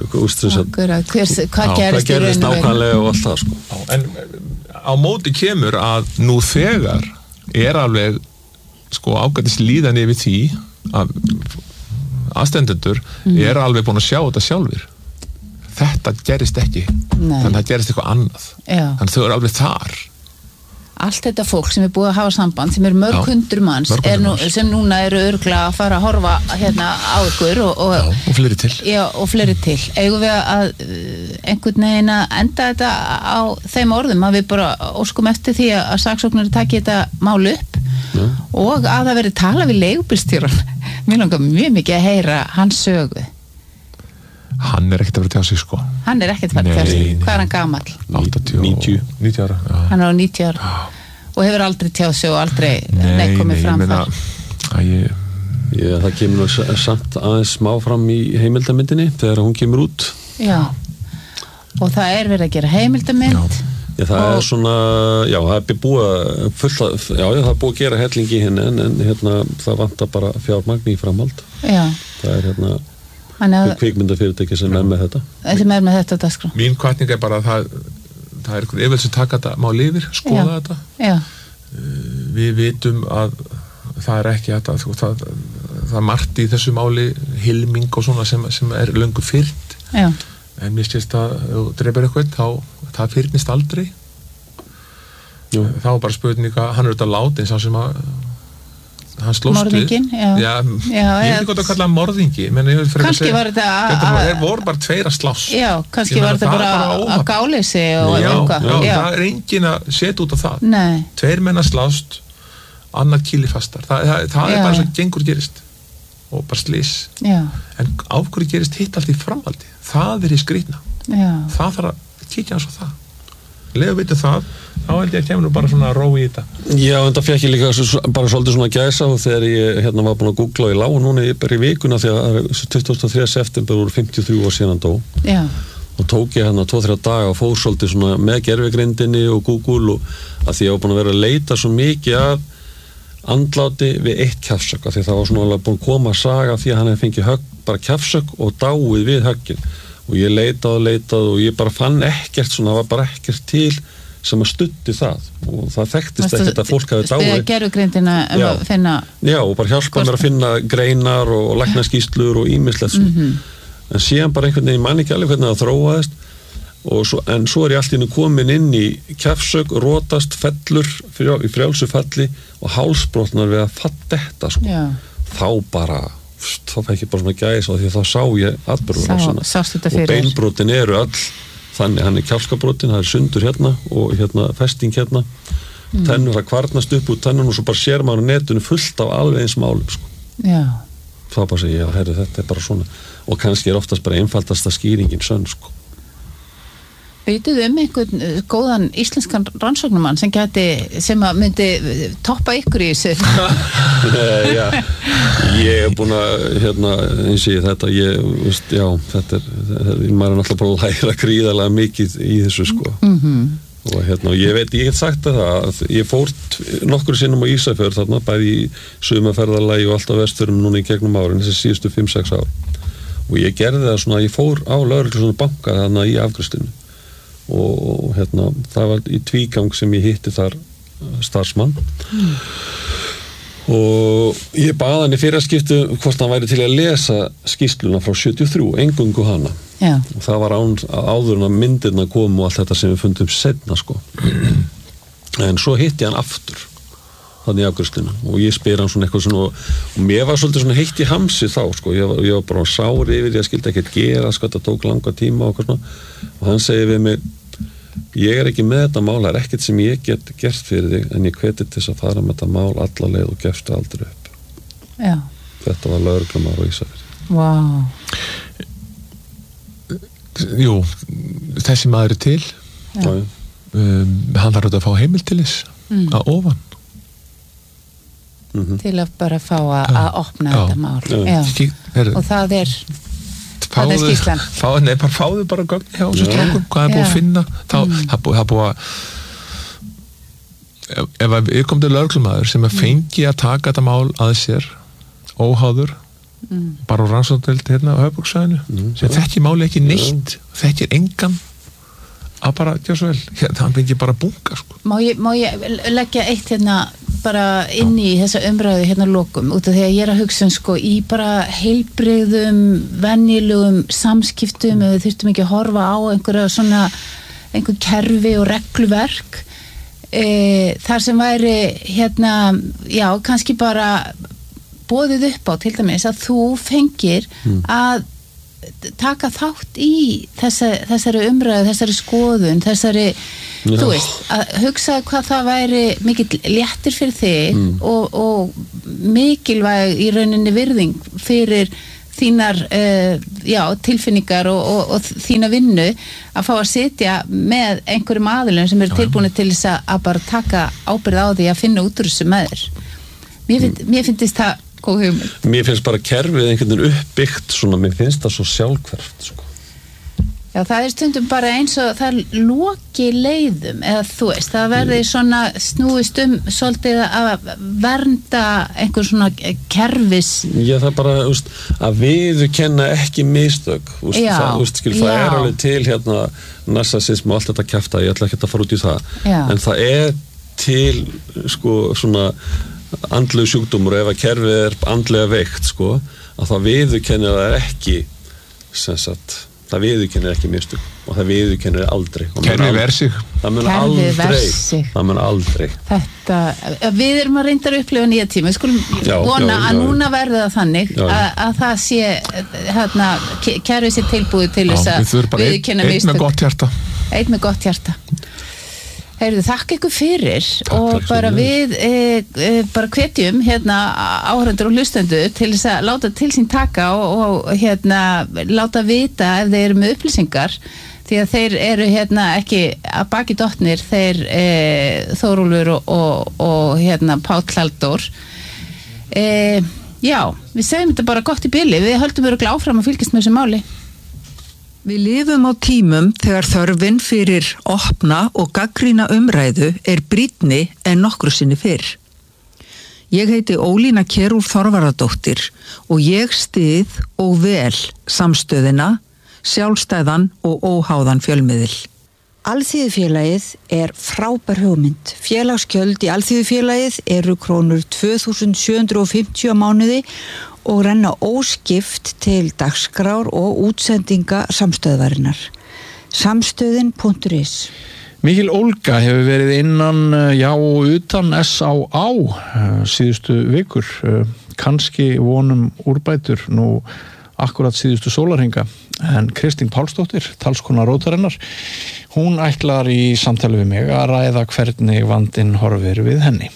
við hvað gerist nákvæmlega og allt það sko. En á móti kemur að nú þegar er alveg sko ágætis líðan yfir því að aðstendendur mm. er alveg búin að sjá þetta sjálfur þetta gerist ekki Nei. Þannig að það gerist eitthvað annað já. Þannig að þau eru alveg þar allt þetta fólk sem er búið að hafa samband sem er mörg hundur manns, mörg hundur manns. Nú, sem núna eru örgla að fara að horfa hérna á ykkur og, og, já, og fleiri til já, og fleiri til eigum við að einhvern veginn að enda þetta á þeim orðum að við bara óskum eftir því að saksóknari taki þetta mál upp Já. og að það verið tala við leigubílstjóran mér langar mjög mikið að heyra hans sögu. Hann er ekkert að vera tjá sig sko. Hann er ekkert verið Nei, tjá sig. nei. Hvað er hann gamall? áttatíu níutíu. níutíu ára. Já. Hann er á níutíu ára og hefur aldrei tjáð sig og aldrei nei, komið fram meina, þar. að ég Já, það kemur nú s- samt aðeins smá fram í heimildamyndinni þegar hún kemur út. Já. Og það er verið að gera heimildamynd. Já, það Og- er svona, já, það er búið að fulla, já, já, það er búið að gera hellingi hinn en, en hérna, það vantar bara fjármagn í framhald. Já. Það er hérna Þannig að kvikmyndafyrirtæki sem er með þetta. þetta er með þetta dagskrá. mín hvatning er bara að það það er einhvern yfirlega sem taka þetta má lifir, skoða Já. þetta. Já. Við vitum að það er ekki þetta, það, það, það er margt í þessu máli, hilming og svona sem, sem er löngu fyrnt. Já. En mér styrst að ef þú dreipir eitthvað, þá það fyrnist aldrei. Jú. Þá er bara spurning að hann er auðvitað látin sá sem að hann slóst við. Morðinginn, já. Já, Já, ég eða- veit ekki hvað að kalla hann morðingi. Menn, ég vil frekar Kannski segja- var þetta að- þetta var, að- þeir voru bara tveir að slást. Já, kannski Ég meina, var þetta það er bara bara á óhapp. gáleysi og Já, eitthvað. já, það er engin að setja út á það. Nei. Tveir menn að slást, annar kýli fastar. Það, það, það Já. er bara svo gengur gerist. Og bara slís. Já. En á hverju gerist hitt allt í framhaldi? Það er í skrýtna. Já. Það þarf að kíkja hans á það. Leðu veitu það, þá held ég að kemur nú bara svona ró í þetta. Já, en það fekk ég líka svo, bara svolítið svona gæsa og þegar ég hérna var búin að googla og ég lá núna ég bara í vikuna þegar tuttugasta og þriðja september voru fimmtíu og þrjú ár síðan dó Já. og tók ég hérna tvo til þrjá daga og fór svolítið svona með gervigrindinni og Google og að því ég var búin að vera að leita svo mikið að andláti við eitt kjafsök af því það var svona alveg búin að koma að saga því að hann hefði fengið högg, bara kjafsök og dáið við höggin og ég leitað og leitað og ég bara fann ekkert svona, það var bara ekkert til sem að studdi það og það þekktist ekkert að fólk hafi dáið. Stiga gerfugrindina um Já. að finna. Já, og bara hjálpa mér að finna greinar og, og læknaskýslur og ímislegt svo. Mhm. En síðan bara einhvern veginn, ég man ekki alveg hvernig það þróaðist og svo, en svo er ég allt í einu komin inn í kjafsök, rótast, fellur frjá, í frjálsu falli og hálsbrotnar við að fatta þetta sko. Já. Þá bara, þá fæk ég bara svona gæs á því að þá sá ég atburðarásina Sá- sástu þetta og fyrir þér? beinbrotin eru öll þannig, hann er kjálskabrotin, það er sundur hérna og hérna festing hérna mm. tennur, það kvarnast upp úr tennun og svo bara sér maður á netinu fullt af alveg eins málum sko. Já. þá bara segja ég, herri, þetta er bara svona og kannski er oftast bara einfaldasta skýringin sönn sko. Veitum um einhvern uh, góðan íslenskan rannsóknumann sem gæti, sem að myndi uh, toppa ykkur í þessu? Nei, já, ég er búin að hérna, eins og ég þetta ég, veist, já, þetta er, þetta er maður er náttúrulega bara að læra gríðarlega mikið í þessu sko Mhm. og hérna, og ég veit, ég get sagt það að ég fór nokkur sinnum á Ísafjörð þarna, bæði í sumaferðalagi og alltaf vesturum núna í gegnum árin þessi síðustu fimm sex ár og ég gerði það svona, ég fór á lögreglu svona banka þarna í afgreiðslunni og hérna, það var í tvígang sem ég hitti þar starfsmann mm. og ég baði hann í fyrirskiptu hvort hann væri til að lesa skýrsluna frá sjötíu og þrjú, engungu hana Já. og það var án, áður en að myndirna kom og allt þetta sem við fundum setna sko en svo hitti hann aftur þannig í afgreiðsluna og ég spyr hann svona eitthvað svona og, og mér var svolítið svona heitt í hamsi þá sko, ég var, ég var bara sári yfir, ég skildi ekkert gera sko, þetta tók langa tíma og, og hann segi við mig ég er ekki með þetta mál, það er ekkert sem ég get gert fyrir þig en ég hveti til þess að fara með þetta mál alla leið og gefstu aldrei upp Já. þetta var lögreglumar og Ísafjörð. Vá. Wow. Jú, þessi maður er til. Já. Um, hann þarf auðvitað að fá heimild til þess Mm. að ofan. Mm-hmm. Til að bara fá að, að opna Já. þetta mál. Já. Já. Skik, heru, Og það er, það er skýrslan. Fá, nei, bara fáðu bara gögn hjá þessu Já. strákum, hvað er búið Já. að finna þá, Mm. það búið, það búið að ef, ef að við komum til lögreglumaður sem að fengi að taka þetta mál að sér óháður mm. bara á rannsóknardeild hérna á höfuðborgarsvæðinu Mm. sem þekki máli ekki neitt þekkir engan að bara, gjör svo vel, hérna, hann fengi bara bunga sko. Má ég, má ég leggja eitt hérna bara inn í þessa umræðu hérna lokum út af því að ég er að hugsa um sko í bara heilbrigðum, venjulegum samskiptum, ef við þurftum ekki að horfa á einhverja svona einhver kerfi og regluverk e, þar sem væri hérna, já, kannski bara boðið upp á til dæmis að þú fengir Mm. að taka þátt í þessa, þessari umræðu, þessari skoðun, þessari, Já. þú veist, að hugsa hvað það væri mikill léttir fyrir þig mm. og, og mikilvæg í rauninni virðing fyrir þínar uh, já, tilfinningar og, og, og þína vinnu að fá að sitja með einhverjum aðilum sem eru tilbúinir til þess að, að bara taka ábyrgð á því að finna út úr þessu með þér. Mér, find, mm. mér finnst það góð hugmynd. Mér finnst bara kerfið einhvern veginn uppbyggt svona, mér finnst það svo sjálfhverft sko. Já, það er stundum bara eins og það loki leiðum, eða þú veist, það verði svona snúist um svolítið að vernda einhver svona kerfis. Já, það er bara, úst, að viðurkenna ekki mistök, úst, já, það, úst, skil, það er alveg til hérna narsisism og allt þetta kjafta, ég ætla ekki að fara út í það, já. En það er til, sko, svona andlegu sjúkdómur, ef að kerfið er andlega veikt, sko, að það viðurkenna það ekki, sem sagt, það viðurkennir ekki mistök og það viðurkennir aldrei kerfið ver sig það mun aldrei það mun aldrei þetta, við erum að reynda að upplifa nýja tíma, við skulum já, vona já, já, að núna verði það þannig já, að, að það sé hérna, kerfið sé tilbúið til þess að viðurkenna mistök einn með gott hjarta einn með gott hjarta Heyrðu, þakka ykkur fyrir Takk, og bara við e, e, bara hvetjum hérna áhörundur og hlustendur til þess að láta til sín taka og, og hérna láta vita ef þeir eru með upplýsingar því að þeir eru hérna ekki að baki dottnir þeir e, Þórólfur og, og, og hérna Páll Halldór e, já, við segjum þetta bara gott í bili, við höldum örugglega áfram að fylgjast með þessu máli. Við lifum á tímum þegar þörfin fyrir opna og gagnrýna umræðu er brýnni en nokkru sinni fyrr. Ég heiti Ólína Kjerúl Þorvarðardóttir og ég styð og vel samstöðina, sjálfstæðan og óháðan fjölmiðil. Alþýðufélagið er frábær hugmynd. Félagsgjöld í Alþýðufélagið eru krónur tvö þúsund sjö hundruð fimmtíu á mánuði og renna óskipt til dagskrár og útsendinga samstöðvarinnar. Samstöðin punktur is. Mikil ólga hefur verið innan, já og utan S á á síðustu vikur. Kannski vonum úrbætur nú akkurat síðustu sólarhinga. En Kristín Pálsdóttir, talskona Rótarinnar, hún ætlar í samtali við mig að ræða hvernig vandinn horfir við henni.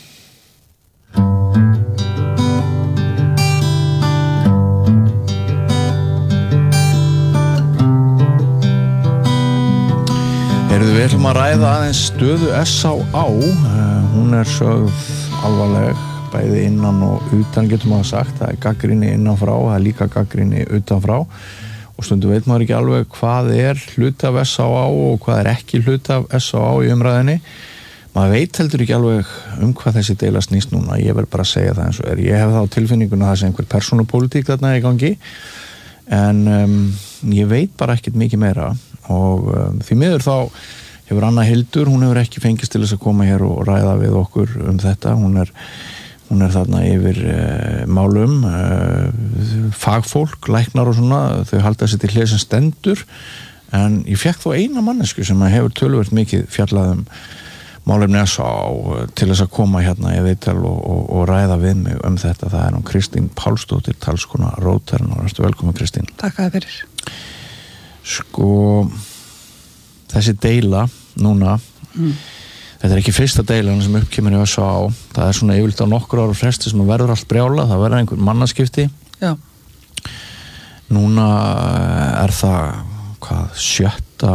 Heyrðu, við ætlum að ræða aðeins stöðu S á á. Hún er sögð alvarleg, bæði innan og utan getum að sagt. Það er gagnrýni innan frá, það er líka gagnrýni utan frá. Og stundum veit maður ekki alveg hvað er hluti af S á á og hvað er ekki hluti af S á á í umræðinni. Maður veit heldur ekki alveg um hvað þessi deila snýst núna. Ég verð bara að segja það eins og er. Ég hef þá tilfinninguna að það sé einhver persónupólitík þarna í gangi. En um, ég veit bara ekkert mikið meira. Og um, því miður þá hefur Anna Hildur, hún hefur ekki fengist til þess að koma hér og ræða við okkur um þetta. Hún er, hún er þarna yfir uh, málum, uh, fagfólk, læknar og svona, þau halda sér til hlið sem stendur. En ég fekk þó eina mannesku sem hefur töluvert mikið fjallað um málefni S á á til þess að koma hérna í viðtal og, og, og ræða við mig um þetta. Það er hún Kristín Pálsdóttir, talskona Rótarinnar. Ertu velkomin, Kristín. Takk að fyrir. Sko, þessi deila núna, mm. þetta er ekki fyrsta deilan sem uppkemur í S á á. Það er svona yfirleitt á nokkur ára fresti sem verður allt brjála, það verður einhver mannaskipti. Já. Núna er það, hvað, sjötta,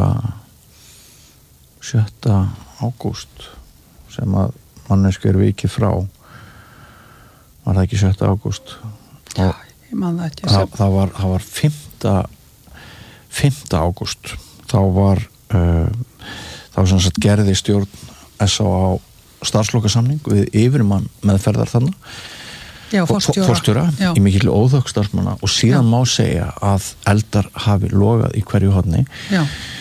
sjötta ágúst sem að mannesku er vikið frá. Var það ekki sjötta ágúst? Já, ég man það ekki. Það, það var, það var fimmta fimmta ágúst. Þá var uh, þá var sem sagt gerði stjórn S á á starfslokasamning við yfirmann meðferðar þarna. Já, forstjóra. Forstjóra í mikill óþökk starfsmanna og síðan Já. Má segja að eldar hafi logað í hverju horni. Já.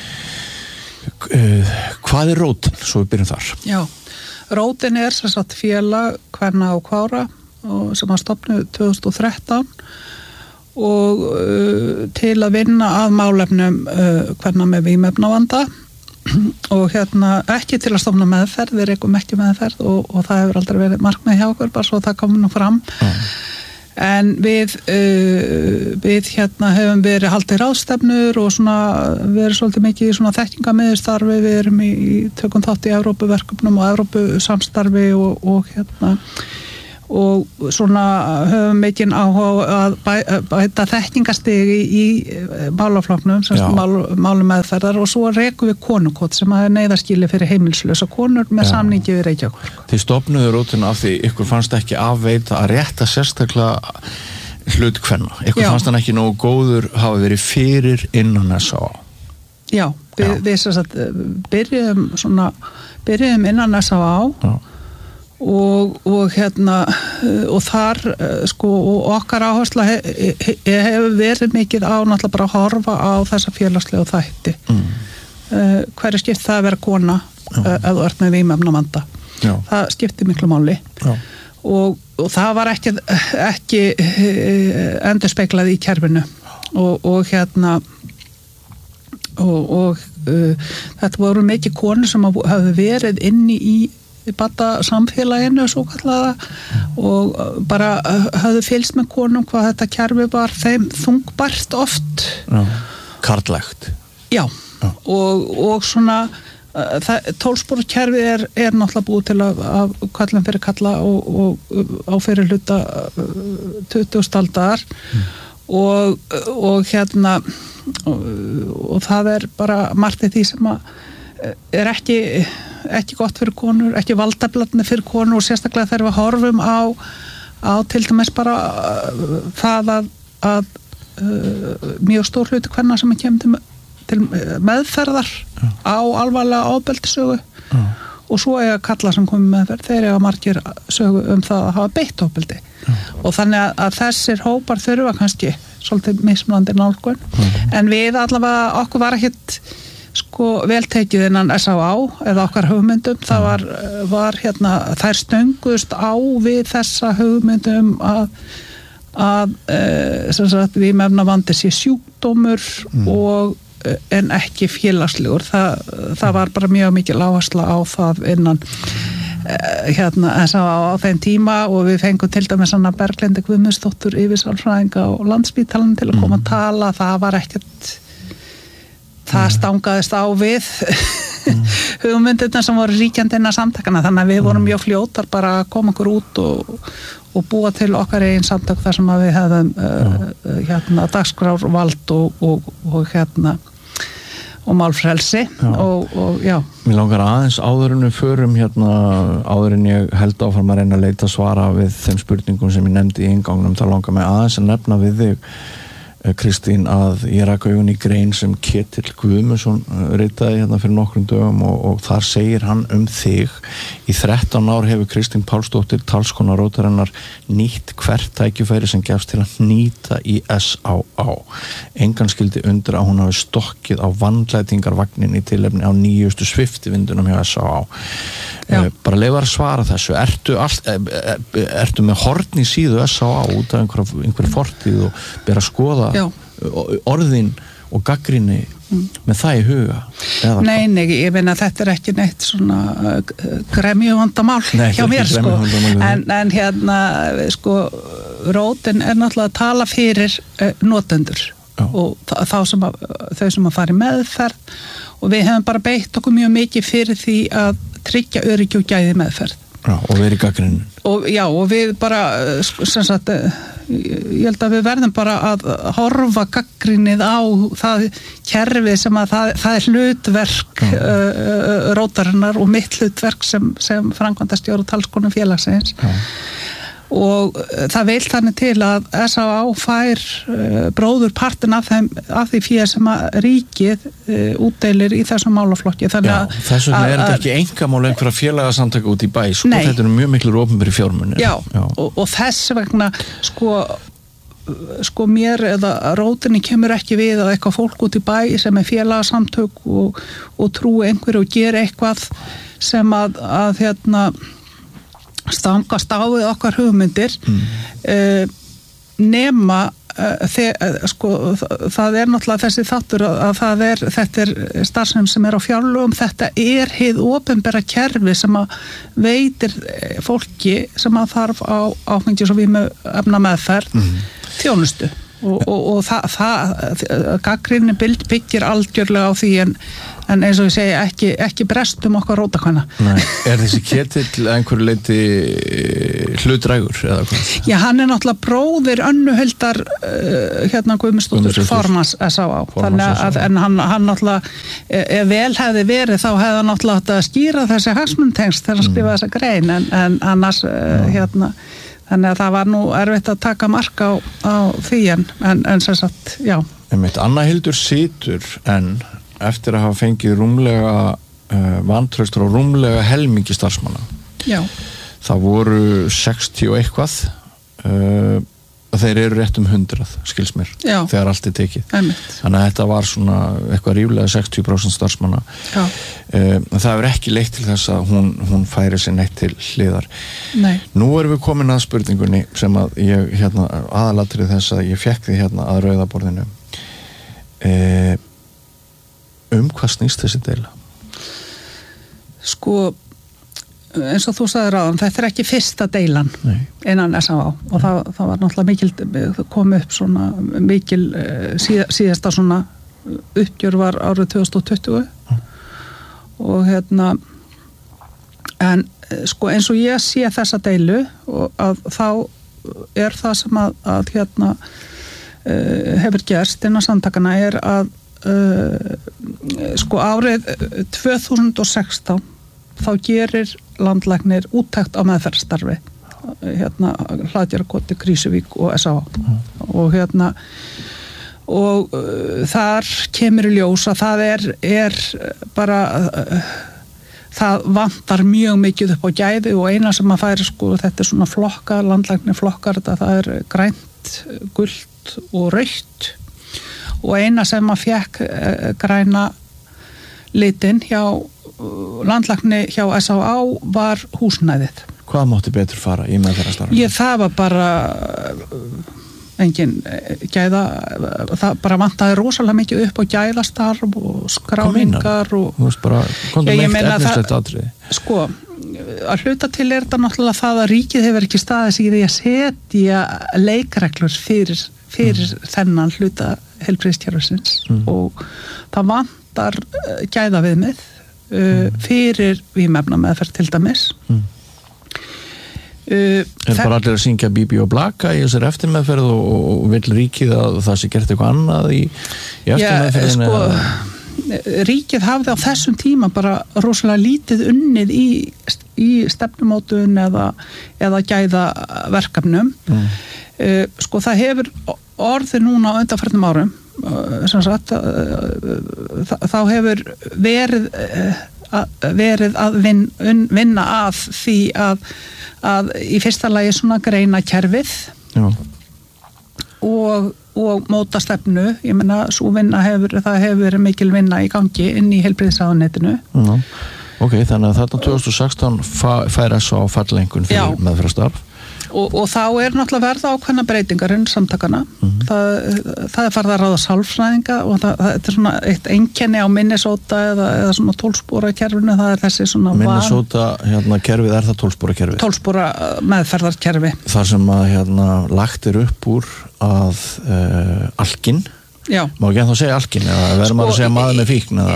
Uh, hvað er rótin? Svo við byrjum þar. Já, rótin er sem sagt félag kvenna og kvára og sem að stofnu tvö þúsund og þrettán og uh, til að vinna að málefnum uh, kvenna með vímuefnavanda og hérna ekki til að stofna meðferð, við rekum ekki meðferð og, og það hefur aldrei verið markmið hjá okkur, bara svo það komið nú fram. Mm. en við uh, við hérna hefum verið haldið ráðstefnur og svona verið svolítið mikið í svona þekkingarmiðstarfi, við erum í, í tökum þátt í Evrópuverkefnum og Evrópusamstarfi og, og hérna og svona höfum mikinn áhuga að bæ, bæta þekkingarstigi í, í málaflokknum, sem mál, málum meðferðar og svo rekum við konukot sem er neyðarskýli fyrir heimilslösa konur með Já. Samningi við Reykjavík. Þið stofnuðu rútinu af því ykkur fannst ekki afveita að rétta sérstaklega hlut kvenna. Ykkur Já. Fannst hann ekki nógu góður hafa verið fyrir innan S A A. Já, við, Já. við sem sagt byrjuðum svona, byrjuðum innan S A A Já. Og, og hérna og þar sko og okkar áhersla hefur he, he, hef verið mikið á náttúrulega bara að horfa á þessa félagslegu þætti mm. uh, hverju skipt það að vera kona uh, ef þú ert með vímefnavanda það skiptir miklu máli og, og það var ekki, ekki uh, endurspeglað í kerfinu og, og hérna og, og uh, þetta voru mikið konur sem hafa verið inni í bata samfélaginu svo kallaða og bara hafðu fylgst með konum hvað þetta kerfi var þeim þungbært oft Já. Karllægt Já, Já. Og, og svona tólsporu kerfi er, er náttúrulega búið til að, að kallum fyrir kalla og, og á fyrir hluta tuttugustu aldar mm. og, og hérna og, og það er bara margt í því sem að er ekki ekki gott fyrir konur, ekki valdaflatni fyrir konur og sérstaklega þegar við horfum á, á til dæmis bara uh, það að, að uh, mjög stór hluti kvenna sem kemur til, til meðferðar ja. Á alvarlega ofbeldissögu ja. Og svo eiga kalla sem komið meðferð, þeir eiga margir sögu um það að hafa beitt ofbeldi ja. Og þannig að, að þessir hópar þurfa kannski svolítið mismunandi nálgun ja. En við allavega, okkur var ekkit sko veltekið innan S A A eða okkar hugmyndum, það var, var hérna, þær stöngust á við þessa hugmyndum að, að e, sem sagt vímefnavandi sé sjúkdómur mm. og en ekki félagslegur, það, það var bara mjög mikil áhersla á það innan e, hérna S A A á þeim tíma og við fengum til dæmis hana Berglindi Guðmundsdóttur yfirsálfræðinga og Landspítalann til að koma að tala, það var ekkert það stangaðist á við mm. hugmyndirna sem voru ríkjandi innan samtakana, þannig að við vorum mjög fljótar bara að koma okkur út og, og búa til okkar eigin samtak þar sem að við hefðum uh, hérna dagskrárvald og, og, og hérna og málfrelsi og, og já. Mér langar aðeins áður en við förum hérna, áður en ég held áfram að reyna að leita svara við þeim spurningum sem ég nefndi í ingangnum, þá langar mig aðeins að nefna við þig Kristín að ég rak augun í grein sem Ketill Guðmundsson ritaði hérna fyrir nokkrum dögum og, og þar segir hann um þig í þrettán ár hefur Kristín Pálsdóttir talskona rótarinnar nýtt hvert tækifæri sem gefst til að nýta í S A A engan skildi undir að hún hafi stokkið á vandlætingarvagnin í tilefni á nýjustu sviftivindunum hjá S A A uh, bara leifar að svara þessu ertu, all, er, ertu með horn í síðu S A A út af einhverja, einhverja fortíð og bera að skoða Já. Orðin og gaggrinni mm. með það í huga Nei, nei, ég meina þetta er ekki neitt svona uh, gremjuvandamál hjá mér sko en, en hérna sko rótin er náttúrulega að tala fyrir uh, notendur Já. Og þá sem að, þau sem að fara í meðferð og við hefum bara beitt okkur mjög mikið fyrir því að tryggja öryggi og gæði meðferð Já, og verið gagnrýnin og já, og við bara sem sagt, ég held að við verðum bara að horfa gagnrýnið á það kerfi sem að það, það er hlutverk uh, uh, rótarinnar og mitt hlutverk sem, sem framkvæmdastjóri talskonu félagsins já. Og það vil þannig til að S A A fær uh, bróðurpartin af, þeim, af því fyrir sem að ríkið uh, útdeilir í þessum málaflokki. Þannig að þess vegna er þetta ekki einkamál einhverja félagasamtaka út í bæ, sko, nei. Þetta er mjög miklu opinberi fjármunir. Já, Já. Og, og þess vegna, sko, sko mér eða rótinni kemur ekki við að eitthvað fólk út í bæ sem er félagasamtök og, og trú einhverju og gera eitthvað sem að, að hérna, stangast á við okkar hugmyndir mm. uh, nema uh, þe, uh, sko, það er náttúrulega þessi þáttur að, að það er, þetta er starfsemi sem er á fjárlögum, þetta er hið opinbera kerfi sem að veitir fólki sem að þarf á áfengis- og vímuefna meðferð mm. þjónustu og, og, og það, það gagnrýni byggir algjörlega á því en, en eins og ég segi ekki, ekki brestum okkar rótakvæna. Er þessi ketill einhverju leiti hlutdrægur eða hvað? Já, hann er náttúrulega bróðir Önnuhildar uh, hérna Guðmundsdóttur formanns S á á þannig að en hann, hann náttúrulega ef vel hefði verið þá hefði hann náttúrulega átt að skýra þessi hagsmunatengst þegar hann skrifaði mm. þessa grein en, en annars uh, hérna þannig að það var nú erfitt að taka mark á, á því en, en, en sem sagt, já. Einmitt, Anna Hildur situr en eftir að hafa fengið rúmlega uh, vantraustur og rúmlega helmingi starfsmanna. Já. Það voru sextíu og eitthvað uh, og þeir eru rétt um hundrað, skils mér, Já. Þegar allt er tekið. Einmitt. Þannig að þetta var svona eitthvað ríflega sextíu prósent starfsmanna. Já. Uh, það hefur ekki leitt til þess að hún, hún færi sér neitt til hliðar. Nei. Nú erum við komin að spurningunni sem að ég hérna aðalatrið þess að ég fekk því hérna að rauðaborðinu. Uh, um hvað snýst þessi deila? Sko eins og þú sagðir áðan, þetta er ekki fyrsta deilan Nei. innan S á á og það, það var náttúrulega mikil kom upp svona mikil síð, síðasta svona uppgjör var árið tvö þúsund og tuttugu mm. og hérna en sko eins og ég sé þessa deilu og að þá er það sem að, að hérna uh, hefur gerst innan samtakana er að uh, sko árið tvö þúsund og sextán þá gerir landlæknir úttekt á meðferðarstarfi hérna Hlaðgerðarkoti, Krýsuvík og S á á mm. og hérna og uh, þar kemur í ljós að það er, er bara uh, það vantar mjög mikið upp á gæði og eina sem að færi sko þetta er svona flokkar, landlæknir flokkar þetta það er grænt, gult og rautt og eina sem að fekk uh, græna litin hjá landlækni hjá S á á var húsnæðið. Hvað mátti betur fara í meðferðarstarfi? Ég, það var bara engin gæða, það bara vantaði rosalega mikið upp á gæðastarf og skráningar og þú veist bara, komdu ég, meitt efnislegt atriði. Sko, að hluta til er þetta náttúrulega það að ríkið hefur ekki staðið sig í því að setja leikreglur fyrir, fyrir mm. þennan hluta heilbrigðiskerfisins mm. og það vantar gæða viðmið Uh, fyrir vímefna meðferð til dæmis mm. uh, er bara allir að syngja Bíbí og Blaka í þessari eftirmeðferð og, og vill ríkið að það sé gert eitthvað annað í, í eftirmeðferðinu? Já, sko, ríkið hafði á þessum tíma bara rosalega lítið unnið í, í stefnumótun eða, eða gæða verkefnum mm. uh, sko það hefur orðið núna á undanförnum árum sem sagt þá hefur verið að, verið að vin, vinna að því að, að í fyrsta lagi svona greina kerfið Já. og, og móta stefnu, ég meina svo vinna hefur, það hefur verið mikil vinna í gangi inn í heilbrigðisráðuneytinu Já. Ok, þannig að þarna tvö þúsund og sextán fær S á á fallengun fyrir meðferðarstarf Og, og þá er náttúrulega verða ákveðna breytingarinn samtakana. Mm-hmm. Það, það er farið að ráða sálfræðinga og það, það er svona eitt einkenni á Minnesota eða, eða svona tólfspora kerfinu, það er þessi svona Minnesota, hérna, kerfið er það tólfspora kerfið? Tólfspora meðferðarkerfi. Það sem að, hérna, lagt er upp úr að uh, alkin Já. Má ekki ennþá segja alkin eða verður sko, maður að segja maður með fíkn eða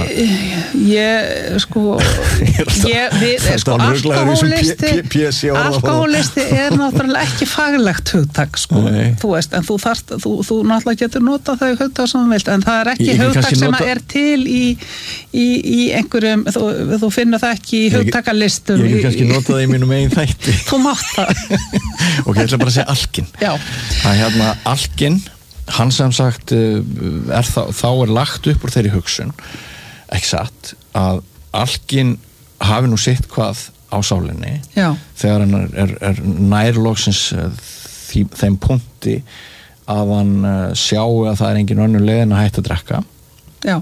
ég sko ég, við, sko alkohólisti alkohólisti er náttúrulega ekki faglegt hugtak sko Nei. Þú veist, en þú þarft, þú, þú náttúrulega getur notað þau hugtak sem þú vilt, en það er ekki ég, hugtak sem nota... er til í, í, í einhverjum, þú, þú finnur það ekki í hugtakalistum Ég get kannski notað það í mínum eigin þætti Þú mátt það Ok, ég ætla bara að segja alkin Já. Það er hérna alkin hann sem sagt er þá, þá er lagt upp úr þeirri hugsun ekki satt að alkin hafi nú sitt hvað á sálinni Já. þegar hann er, er, er nærloksins því, þeim punkti að hann sjáu að það er engin önnur leið en að hætta að drekka Já.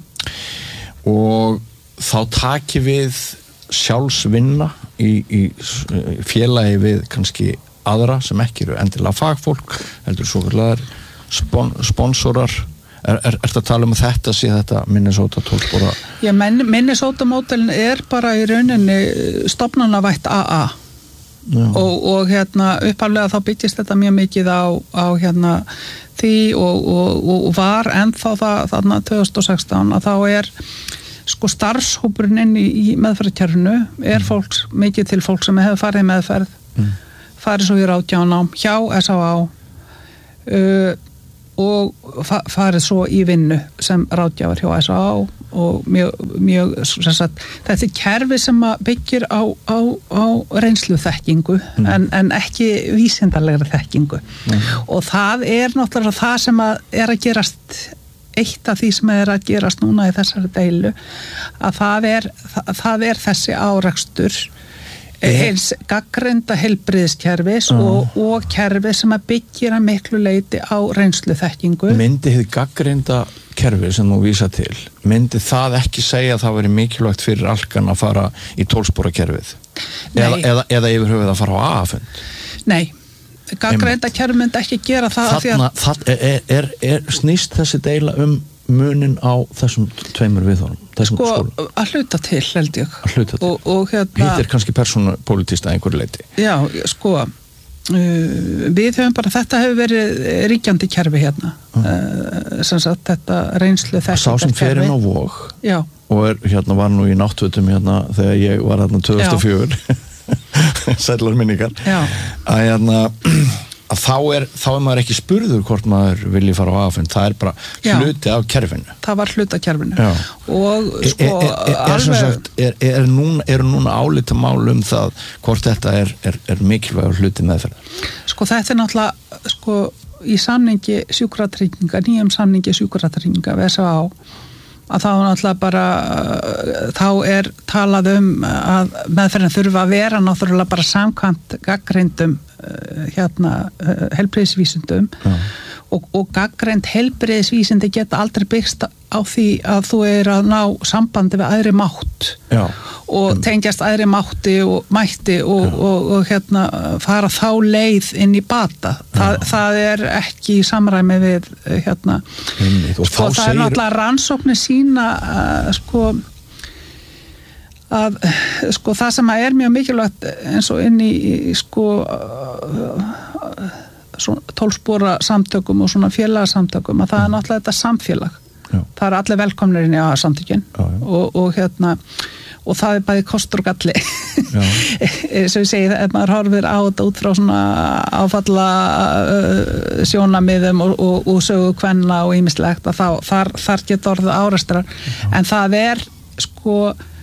og þá taki við sjálfsvinna í, í félagi við kannski aðra sem ekki eru endilega fagfólk heldur svo kallar spon, sponsorar er, er, er að tala um að þetta sé þetta Minnesota tólspora? Já, Minnesota módelin er bara í rauninni stofnanavætt A A og, og hérna upphaflega þá byggist þetta mjög mikið á, á hérna því og, og, og var ennþá það þarna tvö þúsund og sextán að þá er sko starfshópurinn inn í, í meðferðarkerfinu er fólks, mikið til fólk sem hefur farið í meðferð mm. farið svo í ráðgjánám hjá S Á Á uh, og fa farið svo í vinnu sem ráðgjafar hjá S Á Á og mjög, mjög sagt, þetta er kerfi sem byggir á, á, á reynslu þekkingu mm. en, en ekki vísindarlegra þekkingu mm. og það er náttúrulega það sem að er að gerast eitt af því sem er að gerast núna í þessari deilu að það er, það, það er þessi árekstur eins gaggreinda heilbrigðiskerfis uh. og, og kerfi sem að byggir að miklu leyti á reynslu þekkingu. Myndi þið gaggreinda kerfi sem þú vísa til, myndi það ekki segja að það veri mikilvægt fyrir alkan að fara í tólspora kerfið? Eða, eða, eða yfir höfuð að fara á A-fund? Nei, gaggreinda kerfi myndi ekki gera það. Þarna, að... það er, er, er snýst þessi deila um munin á þessum tveimur viðhorfum, þessum sko, skólum? Að hluta til, held ég. Að hluta til. Og, og hérna... Hitt er kannski persónupólitískt að einhverju leyti. Já, sko, uh, við höfum bara, þetta hefur verið ríkjandi kerfi hérna. Uh. Uh, sem sagt, þetta reynslu þekkingarkerfi. Sá sem fer inn á Vog Já. Og er, hérna, var nú í náttfötum hérna þegar ég var hérna tvö þúsund og fjögur. Sætlar minningar. Já. Að hérna... að þá er, þá er maður ekki spurður hvort maður vilji fara á A-fund, það er bara hluti af kerfinu. Það var hluti af kerfinu. Já. Og sko er, er, er, alveg... sagt, er, er núna, er núna álita mál um það hvort þetta er, er, er mikilvægur hluti meðferð? Sko þetta er náttúrulega sko í samningi sjúkratrygginga, nýjum samningi sjúkratrygginga við S Á Á að þá náttúrulega bara þá er talað um að meðferðin þurfa að vera náttúrulega bara samkvæmt gaggreindum hérna heilbrigðisvísindum og, og gaggreind heilbrigðisvísindi geta aldrei byggst á því að þú er að ná sambandi við æðri mátt Já. Og tengjast æðri mátti og mætti og, og, og hérna fara þá leið inn í bata Þa, það er ekki í samræmi við hérna Einmitt, og sko, það segir... er náttúrulega rannsóknir sína uh, sko að sko það sem er mjög mikilvægt eins og inn í sko tólspora samtökum og svona félagasamtökum að það er náttúrulega þetta samfélag Já. Það er allir velkomnir inn í A-samtökin og, og hérna og það er bæði kostur og galli sem ég segi ef maður horfir á þetta út frá svona áfalla uh, sjónamiðum og, og, og sögu kvenna og ýmislegt að þá, þar, þar getur orðið árestrar en það er sko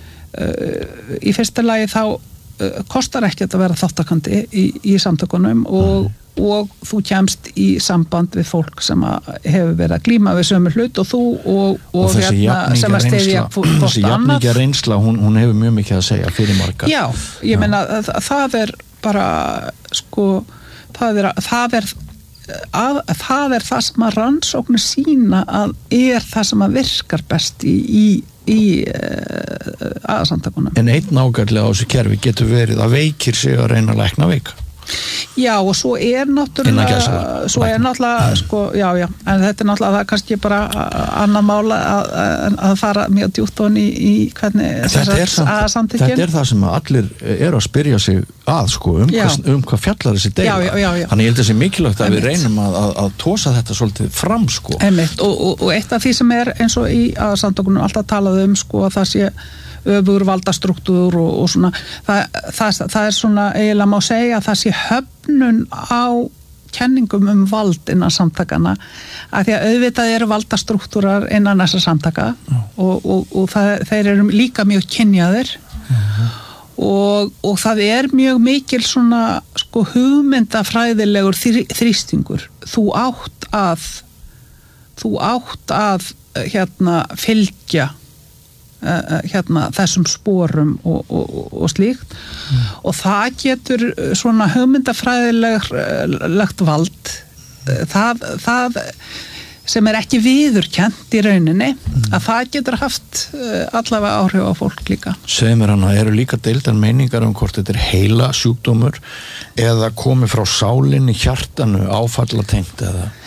uh, í fyrsta lagi þá uh, kostar ekki að vera þáttakandi í, í samtökunum og Nei. Og þú kemst í samband við fólk sem hefur verið að glíma við sömu hlut og þú og, og, og hérna sem að steyðja þessi jafningja reynsla, hún, hún hefur mjög mikið að segja fyrir marga. Já, ég meina það, það er bara sko, það er það er, að, það er það sem að rannsóknir sína að er það sem að virkar best í, í, í uh, aðsamtakunum. En einn ágætlega á þessu kerfi getur verið að veikir sig að reyna að lækna veika. Já, og svo er náttúrulega svo er náttúrulega, sko, já, já en þetta er náttúrulega, það er kannski bara annað mála að, að fara mjög djúpt onni í, í hvernig þetta er, samt, þetta er það sem allir eru að spyrja sig að, sko, um, hvers, um hvað fjallar þessi deila. Já, já, já, já. Þannig ég held að það sé mikilvægt að Einmitt. Við reynum að, að, að tósa þetta svolítið fram, sko. Einmitt, og, og, og eitt af því sem er eins og í aðsamtökunum alltaf talað um, sko, að það sé öfur valdastruktúr og, og svona það, það, það er svona eiginlega má segja að það sé höfnun á kenningum um vald innan samtakana að því að auðvitað eru valdastruktúrar innan þessa samtaka mm. og, og, og það, þeir eru líka mjög kynjaðir mm. og, og það er mjög mikil svona sko hugmyndafræðilegur þrý, þrýstingur þú átt að þú átt að hérna fylgja Uh, hérna þessum sporum og, og, og slíkt mm. og það getur svona hugmyndafræðilegt vald það, það sem er ekki viðurkennt í rauninni mm. að það getur haft uh, allavega áhrif á fólk líka. Segðu mér hana, eru líka deildar meiningar um hvort þetta er heila sjúkdómur eða komið frá sálinni, hjartanu, áfallatengt eða?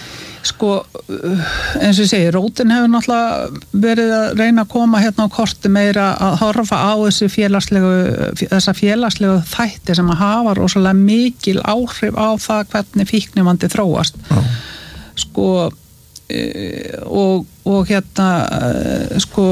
Sko, eins og ég segi, rótin hefur náttúrulega verið að reyna að koma hérna á korti meira að horfa á þessi félagslegu, þessa félagslegu þætti sem að hafa rosalega mikil áhrif á það hvernig fíknivandi þróast. Já. Sko, og, og hérna, sko,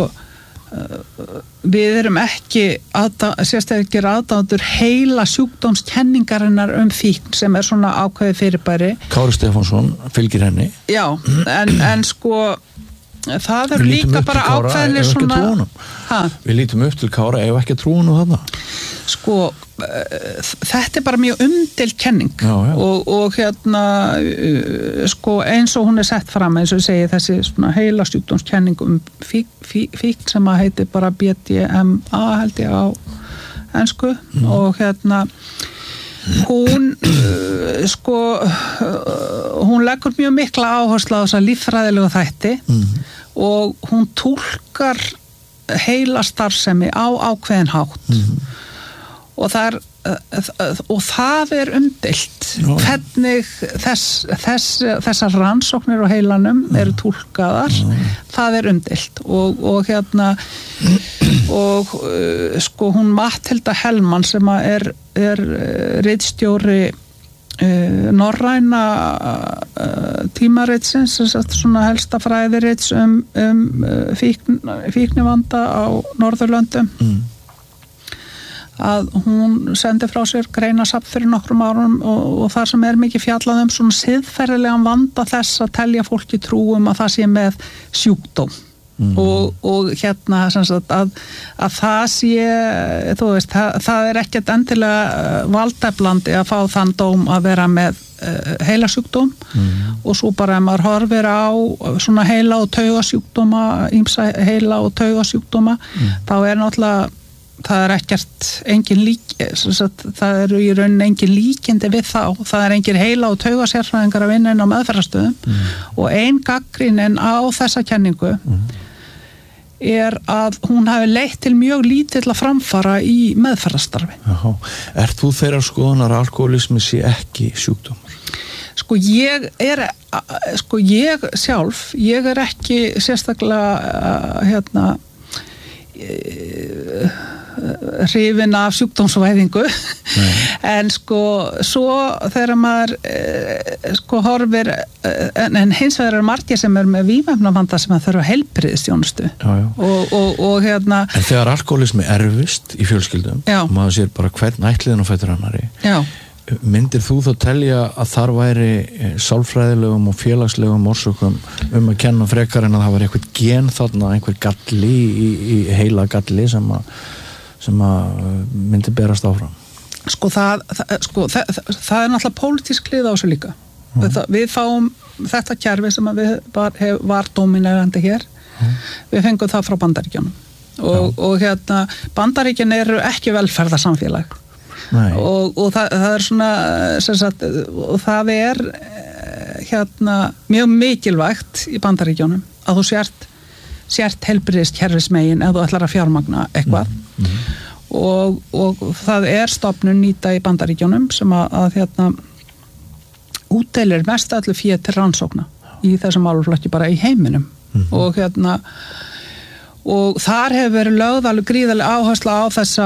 við erum ekki sérstaklega aðdáendur heila sjúkdómskenningarinnar um fíkn sem er svona ákveðið fyrirbæri. Kári Stefánsson fylgir henni. Já, en, en sko það eru líka bara ákveðinir svona Við lítum upp til Kára ef ekki að trúa nú þarna. Sko, þetta er bara mjög umdeild kenning já, já. Og, og hérna sko eins og hún er sett fram eins og ég segi þessi svona heila sjúkdómskenning um fík, fík, fík sem að heiti bara B D M A held ég á ensku mm. og hérna hún sko hún leggur mjög mikla áherslu á þessa líffræðilegu þætti mm. og hún túlkar heila starfsemi á ákveðin hátt mm. og það er og það er umdeilt no. hvernig þess, þess, þessar rannsóknir á heilanum no. eru túlkaðar no. það er umdeilt og, og hérna og uh, sko hún Matthilda Hellmann sem er, er ritstjóri uh, norræna uh, tímaritsins svona helsta fræðirits um, um uh, fíkn, fíknivanda á Norðurlöndum mm. að hún sendi frá sér greinasafn fyrir nokkrum árum og, og þar sem er mikið fjallað um svona siðferðilegan vanda þess að telja fólki trúum að það sé með sjúkdóm mm. og, og hérna sagt, að, að það sé þú veist, það, það er ekkert endilega valdeflandi að fá þann dóm að vera með uh, heilasjúkdóm mm. og svo bara ef maður horfir á svona heila og taugasjúkdóma ýmsa heila og taugasjúkdóma mm. þá er náttúrulega það er ekkert engin lík það eru í rauninni engin líkindi við þá, það er engin heila og taugasérfræðingar að vinna inn á meðferðarstöðum mm. og ein gagnrýnin á þessa kenningu mm. er að hún hafi leitt til mjög lítilla framfara í meðferðarstarfi. Jáhá, ert þú þeirra skoðunar að alkoholismi sé ekki sjúkdómur? Sko ég er sko ég sjálf, ég er ekki sérstaklega hérna hrifin af sjúkdómsvæðingu en sko svo þegar maður sko horfir en, en hins vegar eru margir sem er með vímuefnavanda sem að þurfa heilbrigðisþjónustu og, og, og hérna en þegar alkoholismi erfist í fjölskyldum já. Og maður sér bara hvern ætliðin og fættur annari já. Myndir þú þá telja að þar væri sálfræðilegum og félagslegum orsökum um að kenna frekar en að það var eitthvað gen þarna, einhver galli í, í heila galli sem að, sem að myndi berast áfram? Sko það, það, sko, það, það er náttúrulega pólitísk hlið á þessu líka. Mm. Það, við fáum þetta kerfi sem að við var, hef, var dominerandi hér, mm. við fengum það frá Bandaríkjunum og, og hérna Bandaríkjun eru ekki velferðarsamfélag. og, og það, það er svona sagt, og það er hérna mjög mikilvægt í Bandaríkjónum að þú sért sért heilbrigðiskerfismegin ef þú ætlar að fjármagna eitthvað mm -hmm. og, og það er stofnun nýta í Bandaríkjónum sem að, að hérna útdeilir mest allir fé til rannsókna í þessum málaflokki bara í heiminum mm -hmm. og hérna og þar hefur verið lögð alveg gríðarlega áhersla á þessa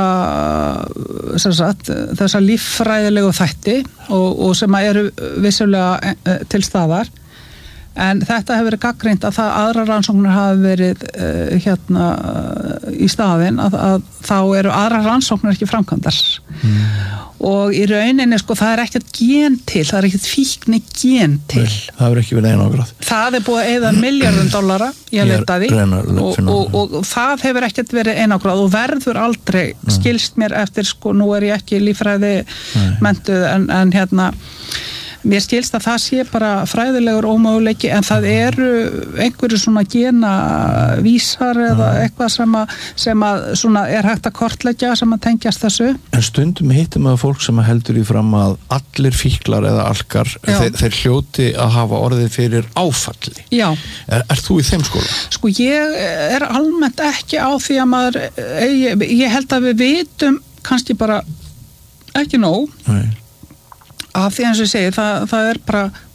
sagt, þessa líffræðilegu þætti og, og sem eru vissulega til staðar en þetta hefur verið gagnrýnt að það aðra rannsóknir hafi verið uh, hérna uh, í staðinn að, að þá eru aðra rannsóknir ekki framkvæmdar mm. og í rauninni sko það er ekkert gen til, það er ekkert fíkni gen til. Nei, það er ekki verið einangrað. Það er búið að eyða miljardum dollara í að leita því og, og, og, og það hefur ekkert verið einangrað og verður aldrei Nei. skilst mér eftir sko, nú er ég ekki líffræði mentuð en, en hérna mér skilst að það sé bara fræðilegur ómöguleiki en það eru einhverju svona genavísar eða eitthvað sem að, sem að svona er hægt að kortleggja sem að tengjast þessu. En stundum hittum að fólk sem að heldur í fram að allir fíklar eða alkar þeir, þeir hljóti að hafa orðið fyrir áfalli. Já. Er, er þú í þeim skóla? Sko ég er almennt ekki á því að maður ég, ég held að við vitum kannski bara ekki nóg. Nei. Af því eins og ég segi, það, það er bara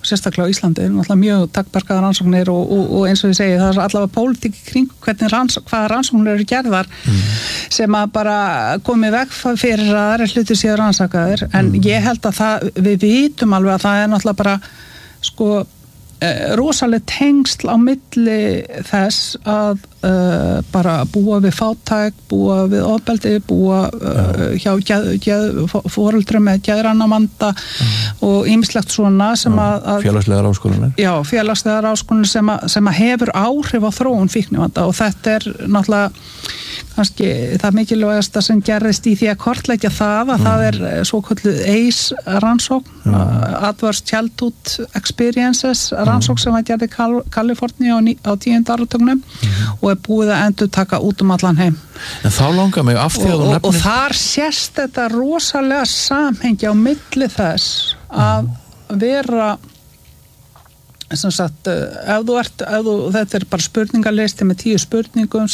sérstaklega á Íslandi, náttúrulega mjög takmarkaðar rannsóknir og, og, og eins og ég segi, það er allavega pólitík kring hvernig rannsókn, hvaða rannsóknir eru gerðar mm. sem að bara komi veg fyrir að það er hluti séu rannsakaðir, en mm. ég held að það, við vitum alveg að það er náttúrulega bara, sko, rosaleg tengsl á milli þess að uh, bara búa við fátæk, búa við ofbeldi, búa uh, hjá geð, geð, foreldrum með geðrannavanda mm. og ýmislegt svona sem að, að félagslegar áskoranir já, félagslegar áskoranir sem, sem að hefur áhrif á þróun fíknivanda og þetta er náttúrulega kannski það mikilvægasta sem gerðist í því að kortleggja það að mm. það er svokölluð A C E rannsókn, mm. Adverse Childhood Experiences rannsókn sem að gerði Kal- Kaliforníu á, á tíunda áratugnum mm. og er búið að endur taka út um allan heim. En þá langar mig af því að þú og, nefnir og þar sést þetta rosalega samhengi á milli þess að vera sem sagt, ef þú ert, ef þú, þetta er bara spurningalisti með tíu spurningum